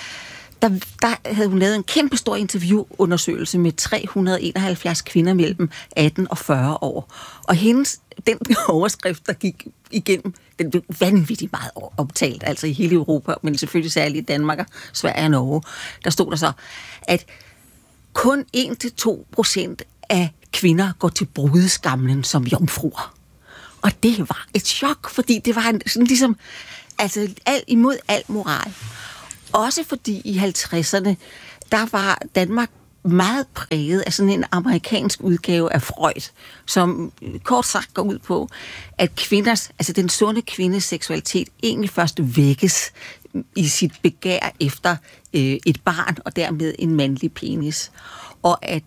der havde hun lavet en kæmpe stor interviewundersøgelse med 371 kvinder mellem 18 og 40 år. Og den overskrift, der gik igennem, den blev vanvittigt meget omtalt, altså i hele Europa, men selvfølgelig særligt i Danmark, Sverige og Norge. Der stod der så, at kun 1-2% af kvinder går til brudeskamlen som jomfruer. Og det var et chok, fordi det var sådan ligesom, altså imod al moral. Også fordi i 50'erne, der var Danmark meget præget af sådan en amerikansk udgave af Freud, som kort sagt går ud på, at den sunde kvindes seksualitet egentlig først vækkes i sit begær efter et barn, og dermed en mandlig penis. Og at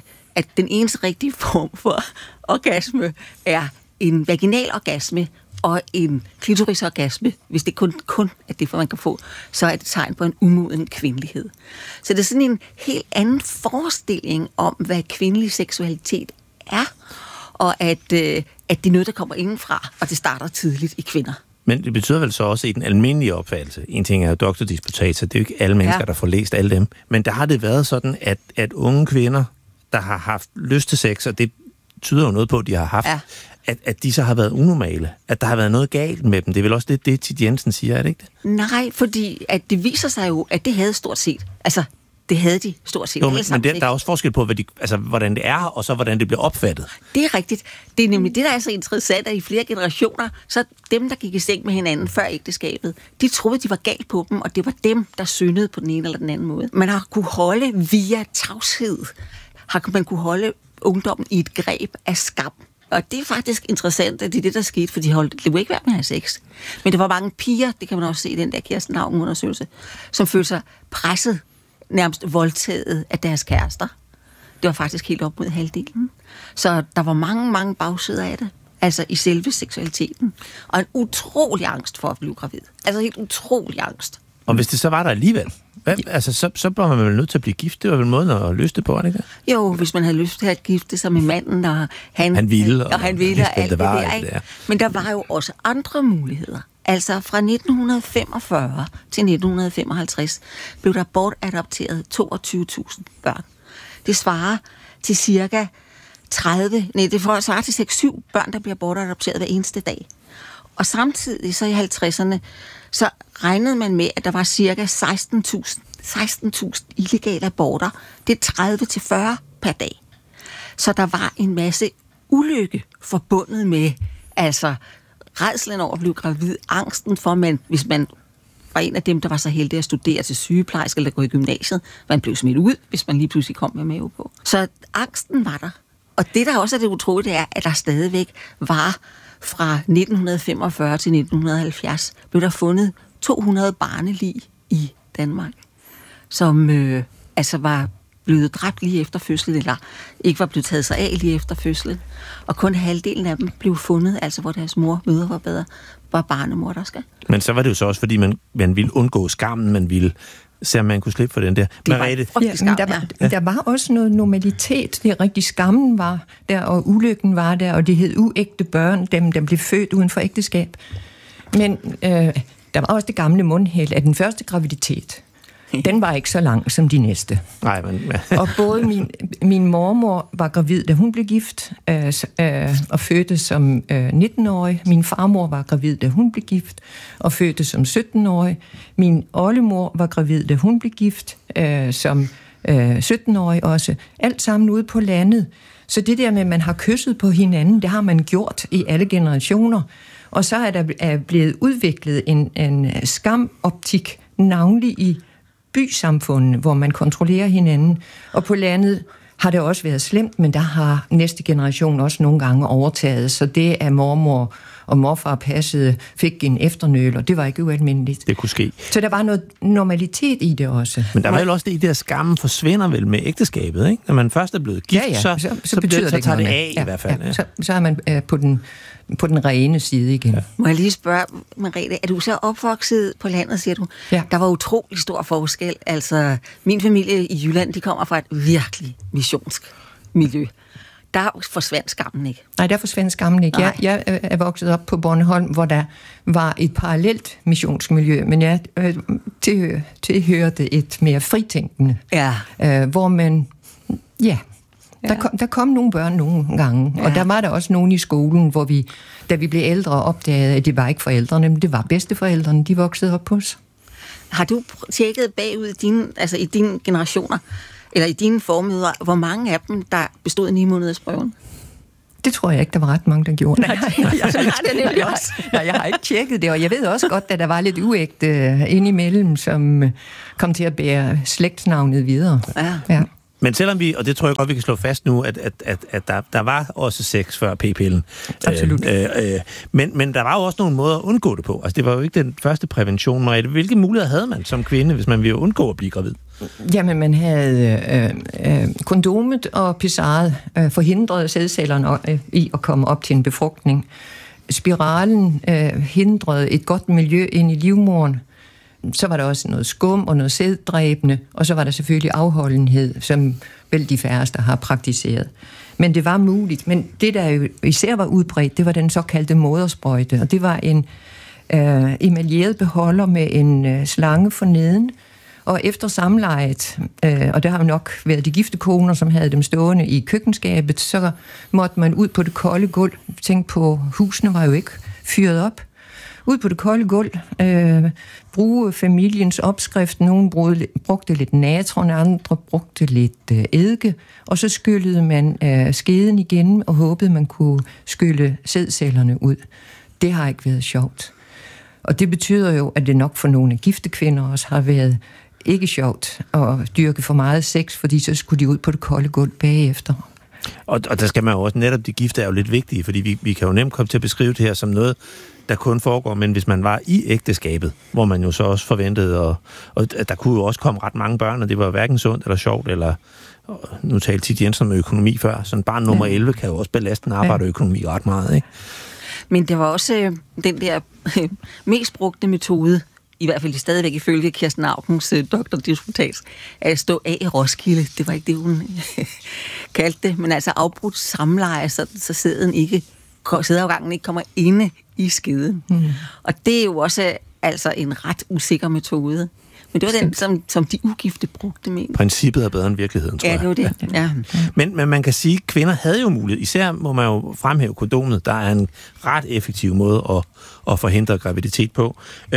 den eneste rigtige form for orgasme er en vaginal orgasme, og en klitorisorgasme, hvis det kun er det, man kan få, så er det tegn på en umoden kvindelighed. Så det er sådan en helt anden forestilling om, hvad kvindelig seksualitet er, og at det er noget, der kommer indenfra, og det starter tidligt i kvinder. Men det betyder vel så også i den almindelige opfattelse, en ting er jo doktordisputatser, det er jo ikke alle mennesker, der får læst alle dem, men der har det været sådan, at unge kvinder, der har haft lyst til sex, og det tyder jo noget på, at de har haft, at de så har været unormale, at der har været noget galt med dem. Det er vel også det Thit Jensen siger, er det ikke det? Nej, fordi at det viser sig jo, at det havde stort set, altså det havde de stort set. Jo, men der er også forskel på, hvordan det er, og så hvordan det bliver opfattet. Det er rigtigt. Det er nemlig det, der er så interessant, at i flere generationer, så dem, der gik i seng med hinanden før ægteskabet, de troede, de var galt på dem, og det var dem, der syndede på den ene eller den anden måde. Man har kunne holde via tavshed, har man kunne holde ungdommen i et greb af skam. Og det er faktisk interessant, at det er det, der skete, for de ville ikke være med at have sex. Men der var mange piger, det kan man også se i den der Kirsten Auken-undersøgelse, som følte sig presset, nærmest voldtaget af deres kærester. Det var faktisk helt op mod halvdelen. Så der var mange, mange bagsider af det. Altså i selve seksualiteten. Og en utrolig angst for at blive gravid. Altså helt utrolig angst. Og hvis det så var der alligevel, så var man vel nødt til at blive gift. Det var vel måden at løse det på, ikke? Jo, hvis man havde lyst til at gifte sig med manden, og han ville, og alt det der, ikke? Men der var jo også andre muligheder. Altså fra 1945 til 1955 blev der bortadopteret 22.000 børn. Det svarer til cirka 6-7 børn, der bliver bortadopteret hver eneste dag. Og samtidig så i 50'erne, så regnede man med, at der var cirka 16.000 illegale aborter. Det er 30-40 per dag. Så der var en masse ulykke forbundet med, altså rædslen over at blive gravid, angsten for, hvis man var en af dem, der var så heldig at studere til sygeplejerske eller gå i gymnasiet, man blev smidt ud, hvis man lige pludselig kom med mave på. Så angsten var der. Og det, der også er det utrolige, det er, at der stadigvæk var fra 1945 til 1970, blev der fundet 200 barnelig i Danmark, som var blevet dræbt lige efter fødslen, eller ikke var blevet taget sig af lige efter fødslen. Og kun halvdelen af dem blev fundet, altså hvor deres mødre var bedre, var barnemordersker. Men så var det jo så også, fordi man ville undgå skammen, man ville se, om man kunne slippe for den der. Der var også noget normalitet. Det er rigtig, skammen var der, og ulykken var der, og det hed uægte børn, dem blev født uden for ægteskab. Men der var også det gamle mundhæld af den første graviditet. Den var ikke så lang som de næste. Nej, men... Og både min mormor var gravid, da hun blev gift, og fødte som 19-årig. Min farmor var gravid, da hun blev gift, og fødte som 17-årig. Min oldemor var gravid, da hun blev gift, som 17-årig også. Alt sammen ude på landet. Så det der med, at man har kysset på hinanden, det har man gjort i alle generationer. Og så er der blevet udviklet en skamoptik, navnlig i bysamfundene, hvor man kontrollerer hinanden. Og på landet har det også været slemt, men der har næste generation også nogle gange overtaget. Så det, at mormor og morfar passede, fik en efternøl, og det var ikke ualmindeligt. Det kunne ske. Så der var noget normalitet i det også. Men der var jo også det, der skammen forsvinder vel med ægteskabet, ikke? Når man først er blevet gift, så betyder det, tager det af i hvert fald. Ja. Så er man på den rene side igen. Ja. Må jeg lige spørge, Merete, er du så opvokset på landet, siger du? Ja. Der var utrolig stor forskel. Altså, min familie i Jylland, de kommer fra et virkelig missionsk miljø. Der forsvandt skammen ikke. Nej, der forsvandt skammen ikke. Jeg er vokset op på Bornholm, hvor der var et parallelt missionsk miljø, men jeg tilhørte et mere fritænkende, hvor man, der kom nogle børn nogle gange, og der var der også nogen i skolen, hvor vi, da vi blev ældre, opdagede, at det var ikke forældrene, men det var bedsteforældrene, de voksede op på os. Har du tjekket bagud i dine generationer, eller i dine formøder, hvor mange af dem, der bestod 9 måneders prøven? Det tror jeg ikke, der var ret mange, der gjorde. Jeg har ikke tjekket det, og jeg ved også godt, at der var lidt uægte indimellem, som kom til at bære slægtsnavnet videre. Ja. Men selvom vi, og det tror jeg godt, vi kan slå fast nu, at der var også sex før p-pillen. Absolut. Men der var jo også nogle måder at undgå det på. Altså, det var jo ikke den første prævention, Merete. Hvilke muligheder havde man som kvinde, hvis man ville undgå at blive gravid? Jamen, man havde kondomet og pissaret forhindrede sædcellerne i at komme op til en befrugtning. Spiralen hindrede et godt miljø ind i livmoderen. Så var der også noget skum og noget sæddræbende, og så var der selvfølgelig afholdenhed, som vel de færreste har praktiseret. Men det var muligt. Men det, der jo især var udbredt, det var den såkaldte modersprøjte, og det var en emaljeret beholder med en slange for neden, og efter samlejet, og der har jo nok været de gifte koner, som havde dem stående i køkkenskabet, så måtte man ud på det kolde gulv. Tænk på, husene var jo ikke fyret op. Ud på det kolde gulv, bruge familiens opskrift. Nogle brugte lidt natron, andre brugte lidt eddike, og så skyllede man skeden igen og håbede, man kunne skylle sædcellerne ud. Det har ikke været sjovt. Og det betyder jo, at det nok for nogle gifte kvinder også har været ikke sjovt at dyrke for meget sex, fordi så skulle de ud på det kolde gulv bagefter. Og der skal man jo også, netop de gifte er jo lidt vigtige, fordi vi kan jo nemt komme til at beskrive det her som noget, der kun foregår, men hvis man var i ægteskabet, hvor man jo så også forventede, og der kunne jo også komme ret mange børn, og det var hverken sundt eller sjovt, eller nu talte Tit Jensen om økonomi før, sådan barn nummer 11 kan jo også belaste en arbejderøkonomi ret meget, ikke? Men det var også den der mest brugte metode, i hvert fald stadigvæk ifølge Kirsten Aukens doktordisputat, at stå af i Roskilde. Det var ikke det, hun kaldte det, men altså afbrudt samleje, så sædeafgangen ikke kommer inde i skeden. Og det er jo også altså en ret usikker metode. Men det var den, som de ugifte brugte med. Princippet er bedre end virkeligheden, tror jeg. Ja, det var det. Ja. Men man kan sige, at kvinder havde jo mulighed. Især må man jo fremhæve kondomet. Der er en ret effektiv måde at forhindre graviditet på.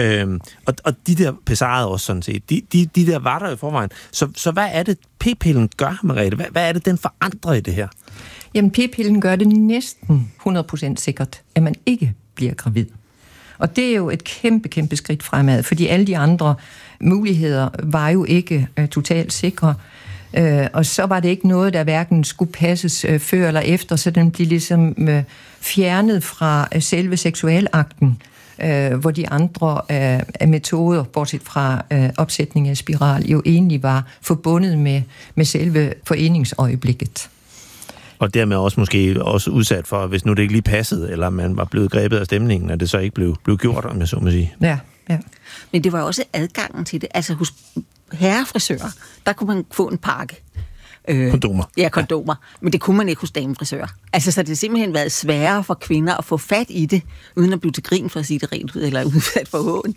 Og de der pesarede også sådan set. De der var der i forvejen. Så hvad er det, p-pillen gør, Merete? Hvad er det, den forandrer i det her? Jamen, p-pillen gør det næsten 100% sikkert, at man ikke bliver gravid. Og det er jo et kæmpe skridt fremad, fordi alle de andre muligheder var jo ikke totalt sikre. Og så var det ikke noget, der hverken skulle passes før eller efter, så den blev ligesom fjernet fra selve seksualakten, hvor de andre metoder, bortset fra opsætning af spiral, jo egentlig var forbundet med selve foreningsøjeblikket. Og dermed også måske også udsat for, hvis nu det ikke lige passede, eller man var blevet grebet af stemningen, at det så ikke blev gjort, om jeg så må sige. Ja. Men det var også adgangen til det. Altså hos herrefrisører, der kunne man få en pakke. Kondomer. Ja, kondomer. Men det kunne man ikke hos damefrisører. Altså, så det har simpelthen været sværere for kvinder at få fat i det, uden at blive til grin, for at sige det rent ud, eller udsat for hån.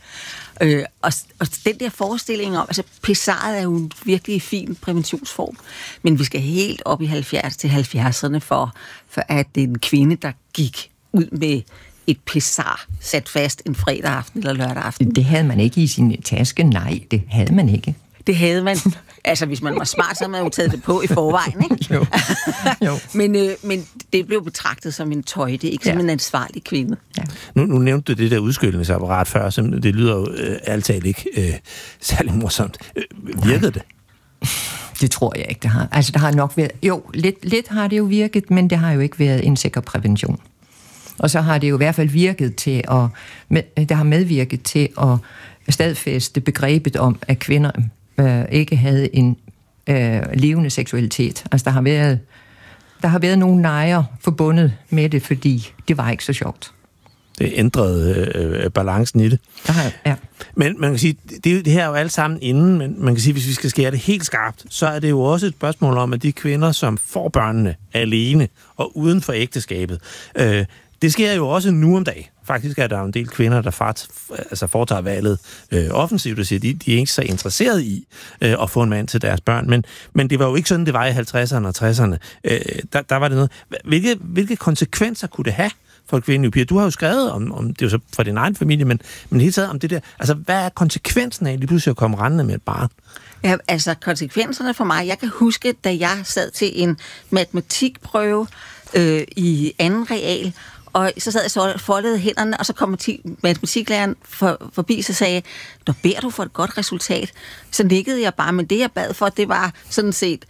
Og den der forestilling om, altså pessaret er jo en virkelig fin præventionsform, men vi skal helt op i 70'erne for at det er en kvinde, der gik ud med et pessar sat fast en fredag aften eller lørdag aften. Det havde man ikke i sin taske. Nej, det havde man ikke. Det havde man. Altså, hvis man var smart, så havde man jo taget det på i forvejen, ikke? Jo. Men det blev betragtet som en tøjte, ikke som en ansvarlig kvinde. Ja. Nu nævnte du det der udskylningsapparat før, som det lyder jo ærligt talt ikke særlig morsomt. Virkede det? Det tror jeg ikke, det har. Altså, der har nok været... Jo, lidt har det jo virket, men det har jo ikke været en sikker prævention. Og så har det jo i hvert fald virket til at... Det har medvirket til at stadfæste begrebet om, at kvinder ikke havde en levende seksualitet. Altså, der har været nogle nejer forbundet med det, fordi det var ikke så sjovt. Det ændrede balancen i det. Ja. Men man kan sige, det her er jo alt sammen inden, men man kan sige, hvis vi skal skære det helt skarpt, så er det jo også et spørgsmål om, at de kvinder, som får børnene alene og uden for ægteskabet, det sker jo også nu om dagen. Faktisk er der jo en del kvinder, der foretager valget offensivt, og siger, de er ikke så interesserede i at få en mand til deres børn. Men det var jo ikke sådan, det var i 50'erne og 60'erne. Der var det noget. Hvilke konsekvenser kunne det have for kvindelige piger? Du har jo skrevet om det er jo så fra din egen familie, men hele taget om det der. Altså, hvad er konsekvensen af lige pludselig at komme rendende med et barn? Ja, altså konsekvenserne for mig, jeg kan huske, da jeg sad til en matematikprøve i anden real, og så sad jeg så foldede hænderne, og så kom matematiklæreren forbi, så sagde, når beder du for et godt resultat, så nikkede jeg bare, men det jeg bad for, det var sådan set,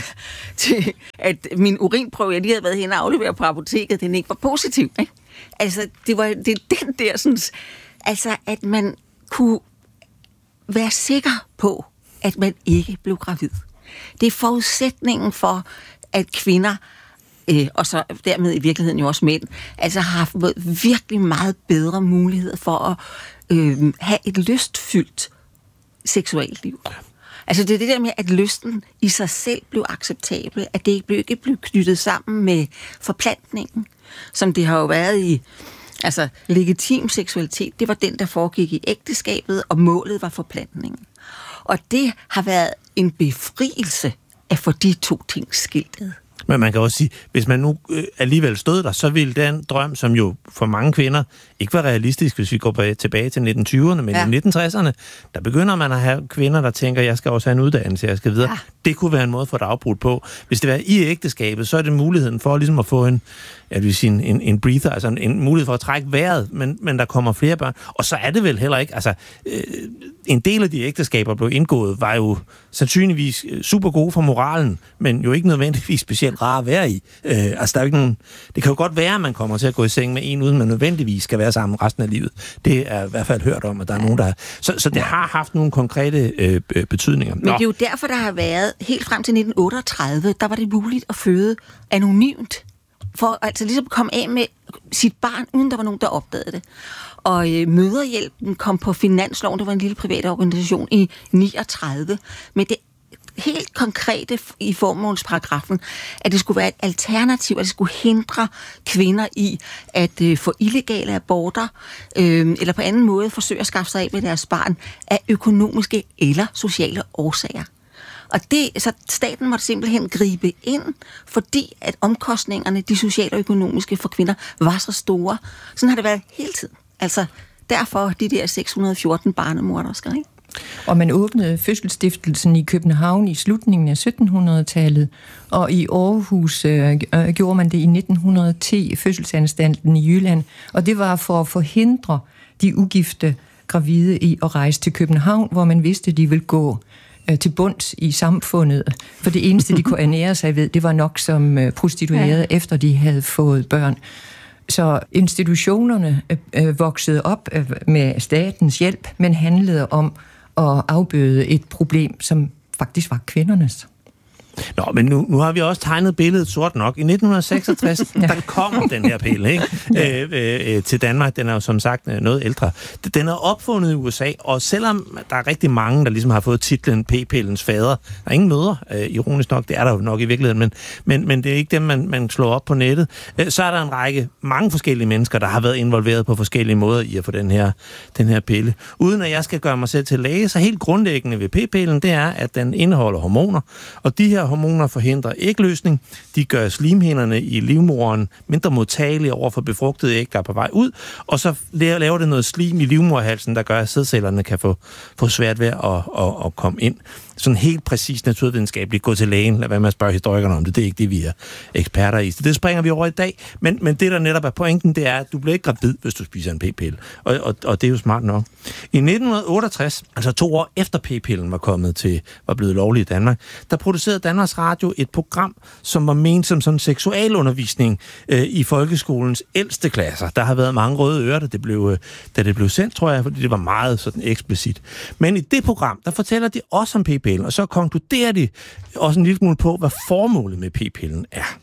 at min urinprøve, jeg lige havde været hen og afleveret på apoteket, den ikke var positiv. Ikke? Altså, det er den der sådan, altså, at man kunne være sikker på, at man ikke blev gravid. Det er forudsætningen for, at kvinder og så dermed i virkeligheden jo også mænd, altså har haft virkelig meget bedre muligheder for at have et lystfyldt seksuelt liv. Altså det er det der med, at lysten i sig selv blev acceptabel, at det ikke blev knyttet sammen med forplantningen, som det har jo været i legitim seksualitet. Det var den, der foregik i ægteskabet, og målet var forplantningen. Og det har været en befrielse at få de to ting skiltet. Men man kan også sige, hvis man nu alligevel stod der, så ville den drøm, som jo for mange kvinder ikke var realistisk, hvis vi går tilbage til 1920'erne, men i 1960'erne, der begynder man at have kvinder, der tænker, jeg skal også have en uddannelse, jeg skal videre. Ja. Det kunne være en måde for et afbrud på. Hvis det var i ægteskabet, så er det muligheden for ligesom at få en breather, altså en mulighed for at trække vejret, men der kommer flere børn. Og så er det vel heller ikke, en del af de ægteskaber, blev indgået, var jo sandsynligvis super gode for moralen, men jo ikke nødvendigvis specielt rare at være i. Der er ikke nogen... Det kan jo godt være, at man kommer til at gå i seng med en, uden man nødvendigvis skal være sammen resten af livet. Det er i hvert fald hørt om, at der er nogen, der... Så det har haft nogle konkrete betydninger. Men det er jo derfor, der har været, helt frem til 1938, der var det muligt at føde anonymt, for altså ligesom at komme af med sit barn, uden der var nogen, der opdagede det. Og Mødrehjælpen kom på finansloven, det var en lille privat organisation, i 39, med det helt konkrete i formålsparagrafen, at det skulle være et alternativ, at det skulle hindre kvinder i at få illegale aborter, eller på anden måde forsøge at skaffe sig af med deres barn af økonomiske eller sociale årsager. Og så staten måtte simpelthen gribe ind, fordi at omkostningerne, de sociale og økonomiske for kvinder, var så store. Sådan har det været hele tiden. Altså derfor de der 614 barnemordersker, ikke? Og man åbnede Fødselsstiftelsen i København i slutningen af 1700-tallet, og i Aarhus gjorde man det i 1910, Fødselsanstalten i Jylland, og det var for at forhindre de ugifte gravide i at rejse til København, hvor man vidste, at de ville gå til bunds i samfundet, for det eneste, de kunne ernære sig ved, det var nok som prostituerede, efter de havde fået børn. Så institutionerne voksede op med statens hjælp, men handlede om at afbøde et problem, som faktisk var kvindernes. Nå, men nu har vi også tegnet billedet sort nok. I 1966, der kommer den her pille, ikke? Til Danmark. Den er jo som sagt noget ældre. Den er opfundet i USA, og selvom der er rigtig mange, der ligesom har fået titlen P-pillens fader, der er ingen mødre, ironisk nok, det er der jo nok i virkeligheden, men det er ikke dem, man slår op på nettet. Så er der mange forskellige mennesker, der har været involveret på forskellige måder i at få den her pille. Uden at jeg skal gøre mig selv til læge, så helt grundlæggende ved P-pillen, det er, at den indeholder hormoner, og de her hormoner forhindrer ægløsning. De gør slimhinderne i livmoderen mindre modtagelige over for befrugtede æg, der er på vej ud, og så laver det noget slim i livmoderhalsen, der gør, at sædcellerne kan få svært ved at komme ind. sådan helt præcis naturvidenskabeligt gå til lægen, lad være med at spørge historikerne om det. Det er ikke det, vi er eksperter i. Så det springer vi over i dag. Men det, der netop er pointen, det er, at du bliver ikke gravid, hvis du spiser en p-pille. Og det er jo smart nok. I 1968, altså 2 år efter p-pillen var blevet lovlig i Danmark, der producerede Danmarks Radio et program, som var ment som sådan seksualundervisning i folkeskolens ældste klasser. Der har været mange røde ører, da det blev sendt, tror jeg, fordi det var meget sådan eksplicit. Men i det program, der fortæller de også om p-pillen, og så konkluderer de også en lille smule på, hvad formålet med p-pillen er.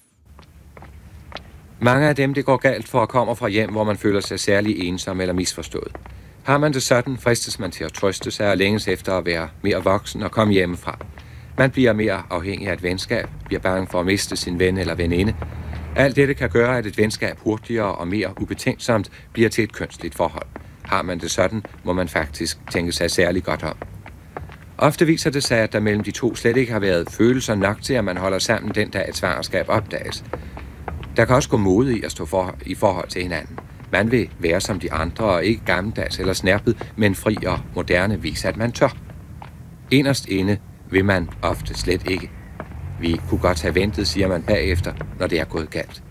Mange af dem, det går galt for, kommer fra hjem, hvor man føler sig særlig ensom eller misforstået. Har man det sådan, fristes man til at trøste sig og længes efter at være mere voksen og komme hjemmefra. Man bliver mere afhængig af et venskab, bliver bange for at miste sin ven eller veninde. Alt dette kan gøre, at et venskab hurtigere og mere ubetænksomt bliver til et kønsligt forhold. Har man det sådan, må man faktisk tænke sig særlig godt om. Ofte viser det sig, at der mellem de to slet ikke har været følelser nok til, at man holder sammen den dag et svangerskab opdages. Der kan også gå mode i at stå i forhold til hinanden. Man vil være som de andre og ikke gammeldags eller snærpet, men fri og moderne vise, at man tør. Inderst inde vil man ofte slet ikke. Vi kunne godt have ventet, siger man bagefter, når det er gået galt.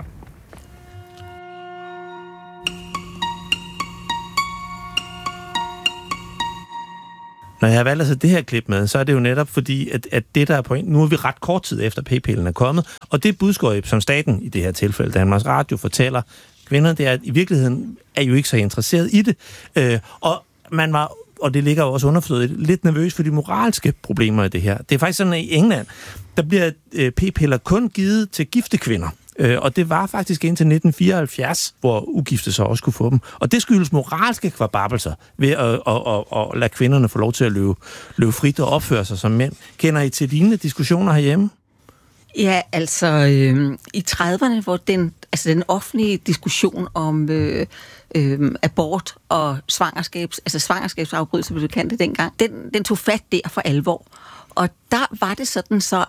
Når jeg har valgt at sætte det her klip med, så er det jo netop fordi, at det der er pointen, nu er vi ret kort tid efter p-pillen er kommet, og det budskab, som staten, i det her tilfælde Danmarks Radio, fortæller kvinder, det er, at i virkeligheden er jo ikke så interesseret i det. Og man var, og det ligger jo også underforstået, lidt nervøs for de moralske problemer i det her. Det er faktisk sådan, at i England, der bliver p-piller kun givet til gifte kvinder. Og det var faktisk indtil 1974, hvor ugifte så også kunne få dem. Og det skyldes moralske kvababelser ved at lade kvinderne få lov til at løbe frit og opføre sig som mænd. Kender I til lignende diskussioner herhjemme? Ja, altså i 30'erne, hvor den offentlige diskussion om abort og svangerskabsafbrydelse, blev det kaldt dengang, den tog fat der for alvor. Og der var det sådan så,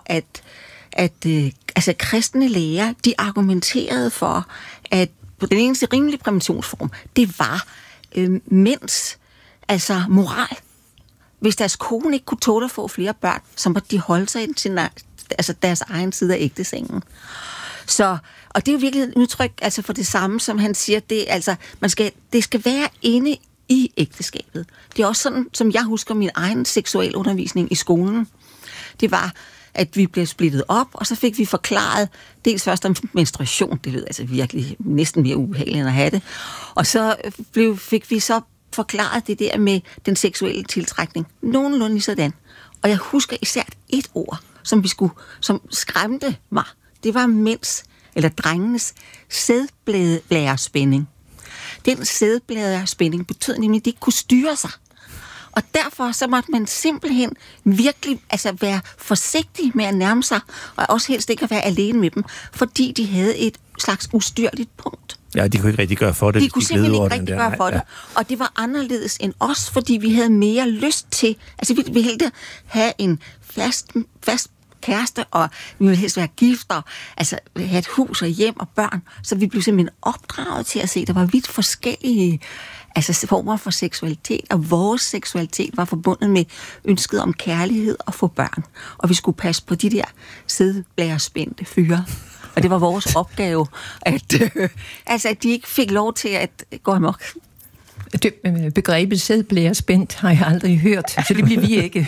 at kristne læger, de argumenterede for, at den eneste rimelige præventionsform, det var mænds moral. Hvis deres kone ikke kunne tåle at få flere børn, så måtte de holde sig til deres egen side af ægtesengen. Så, og det er jo virkelig et udtryk for det samme, som han siger, det skal være inde i ægteskabet. Det er også sådan, som jeg husker min egen seksualundervisning i skolen. Det var, at vi blev splittet op, og så fik vi forklaret, dels først om menstruation, det lød virkelig næsten mere ubehageligt end at have det, og så fik vi så forklaret det der med den seksuelle tiltrækning. Nogenlunde sådan. Og jeg husker især et ord, som skræmte mig. Det var drengenes sædbladespænding. Den sædbladespænding betød nemlig, at de ikke kunne styre sig. Og derfor så måtte man simpelthen virkelig være forsigtig med at nærme sig, og også helst ikke at være alene med dem, fordi de havde et slags ustyrligt punkt. Ja, de kunne ikke rigtig gøre for det. De kunne simpelthen ikke rigtig gøre for det. Og det var anderledes end os, fordi vi havde mere lyst til, vi ville have en fast kæreste, og vi ville helst være gifter, have et hus og hjem og børn, så vi blev simpelthen opdraget til at se, der var vidt forskellige former for seksualitet, og vores seksualitet var forbundet med ønsket om kærlighed og få børn. Og vi skulle passe på de der sædblærespændte fyre. Og det var vores opgave, at de ikke fik lov til at gå amok. Begrebet sædblærespændt har jeg aldrig hørt, så det bliver vi ikke.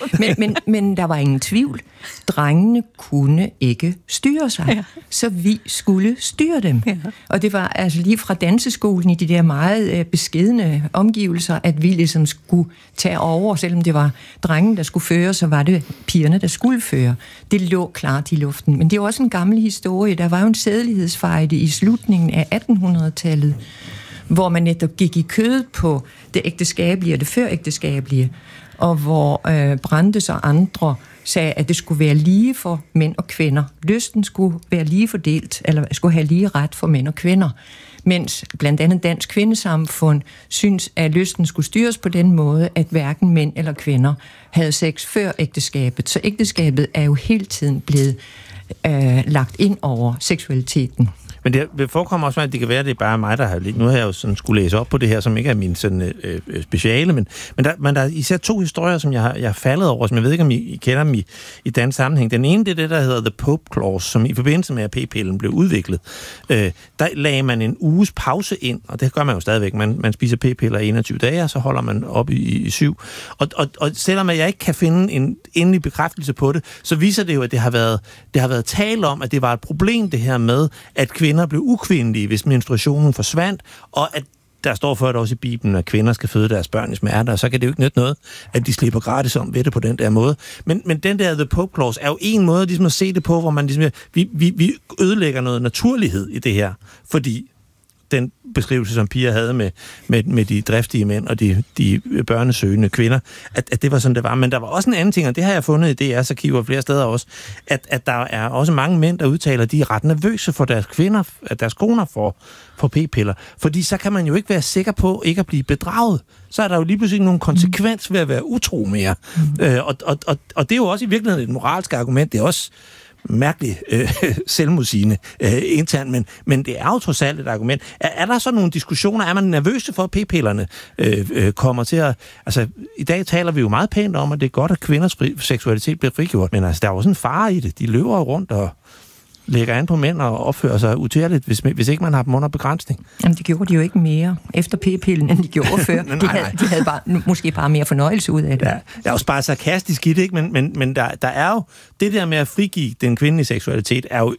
Men der var ingen tvivl. Drengene kunne ikke styre sig, så vi skulle styre dem. Ja. Og det var lige fra danseskolen i de der meget beskedne omgivelser, at vi ligesom skulle tage over, selvom det var drengene, der skulle føre, så var det pigerne, der skulle føre. Det lå klart i luften. Men det er også en gammel historie. Der var jo en sædelighedsfejde i slutningen af 1800-tallet, hvor man netop gik i kødet på det ægteskabelige og det førægteskabelige, og hvor Brandes og andre sagde, at det skulle være lige for mænd og kvinder. Lysten skulle være lige fordelt, eller skulle have lige ret for mænd og kvinder. Mens blandt andet Dansk Kvindesamfund synes, at lysten skulle styres på den måde, at hverken mænd eller kvinder havde sex før ægteskabet. Så ægteskabet er jo hele tiden blevet lagt ind over seksualiteten. Men det forekommer også, at det kan være, at det er bare mig, der har lidt. Nu har jeg jo sådan skulle læse op på det her, som ikke er min sådan, speciale, men der er især 2 historier, som jeg har faldet over, som jeg ved ikke, om I kender dem i dansk sammenhæng. Den ene, det er det, der hedder The Pope Clause, som i forbindelse med, at p-pillen blev udviklet. Der lagde man en uges pause ind, og det gør man jo stadigvæk. Man spiser p-piller i 21 dage, og så holder man op i 7. Og selvom jeg ikke kan finde en endelig bekræftelse på det, så viser det jo, at det har været tale om, at det var et problem, det her med, at kvinder blev ukvindelige, hvis menstruationen forsvandt, og at der står for det også i Bibelen, at kvinder skal føde deres børn i smerte, og så kan det jo ikke nytte noget, at de slipper gratis om ved det på den der måde. Men den der The Pope Clause er jo en måde ligesom at se det på, hvor man ligesom, vi ødelægger noget naturlighed i det her, fordi den beskrivelse, som Pia havde med de driftige mænd og de børnesøgende kvinder, at det var sådan, det var. Men der var også en anden ting, og det har jeg fundet i DR's arkiver flere steder også, at der er også mange mænd, der udtaler, at de er ret nervøse for deres koner for p-piller. Fordi så kan man jo ikke være sikker på ikke at blive bedraget. Så er der jo lige pludselig nogen konsekvens ved at være utro mere. Og det er jo også i virkeligheden et moralsk argument. Det er også mærkeligt selvmodsigende internt, men det er jo trods alt et argument. Er der så nogle diskussioner? Er man nervøse for, at p-pillerne kommer til at... Altså, i dag taler vi jo meget pænt om, at det er godt, at kvinders seksualitet bliver frigjort, men altså, der er jo sådan en fare i det. De løber rundt og lægger an på mænd og opfører sig utærligt, hvis ikke man har dem under begrænsning. Jamen, det gjorde de jo ikke mere efter p-pillen, end de gjorde før. De havde måske bare mere fornøjelse ud af det. Ja, jeg er også bare sarkastisk i det, ikke? Men der er jo... Det der med at frigive den kvindelige seksualitet er jo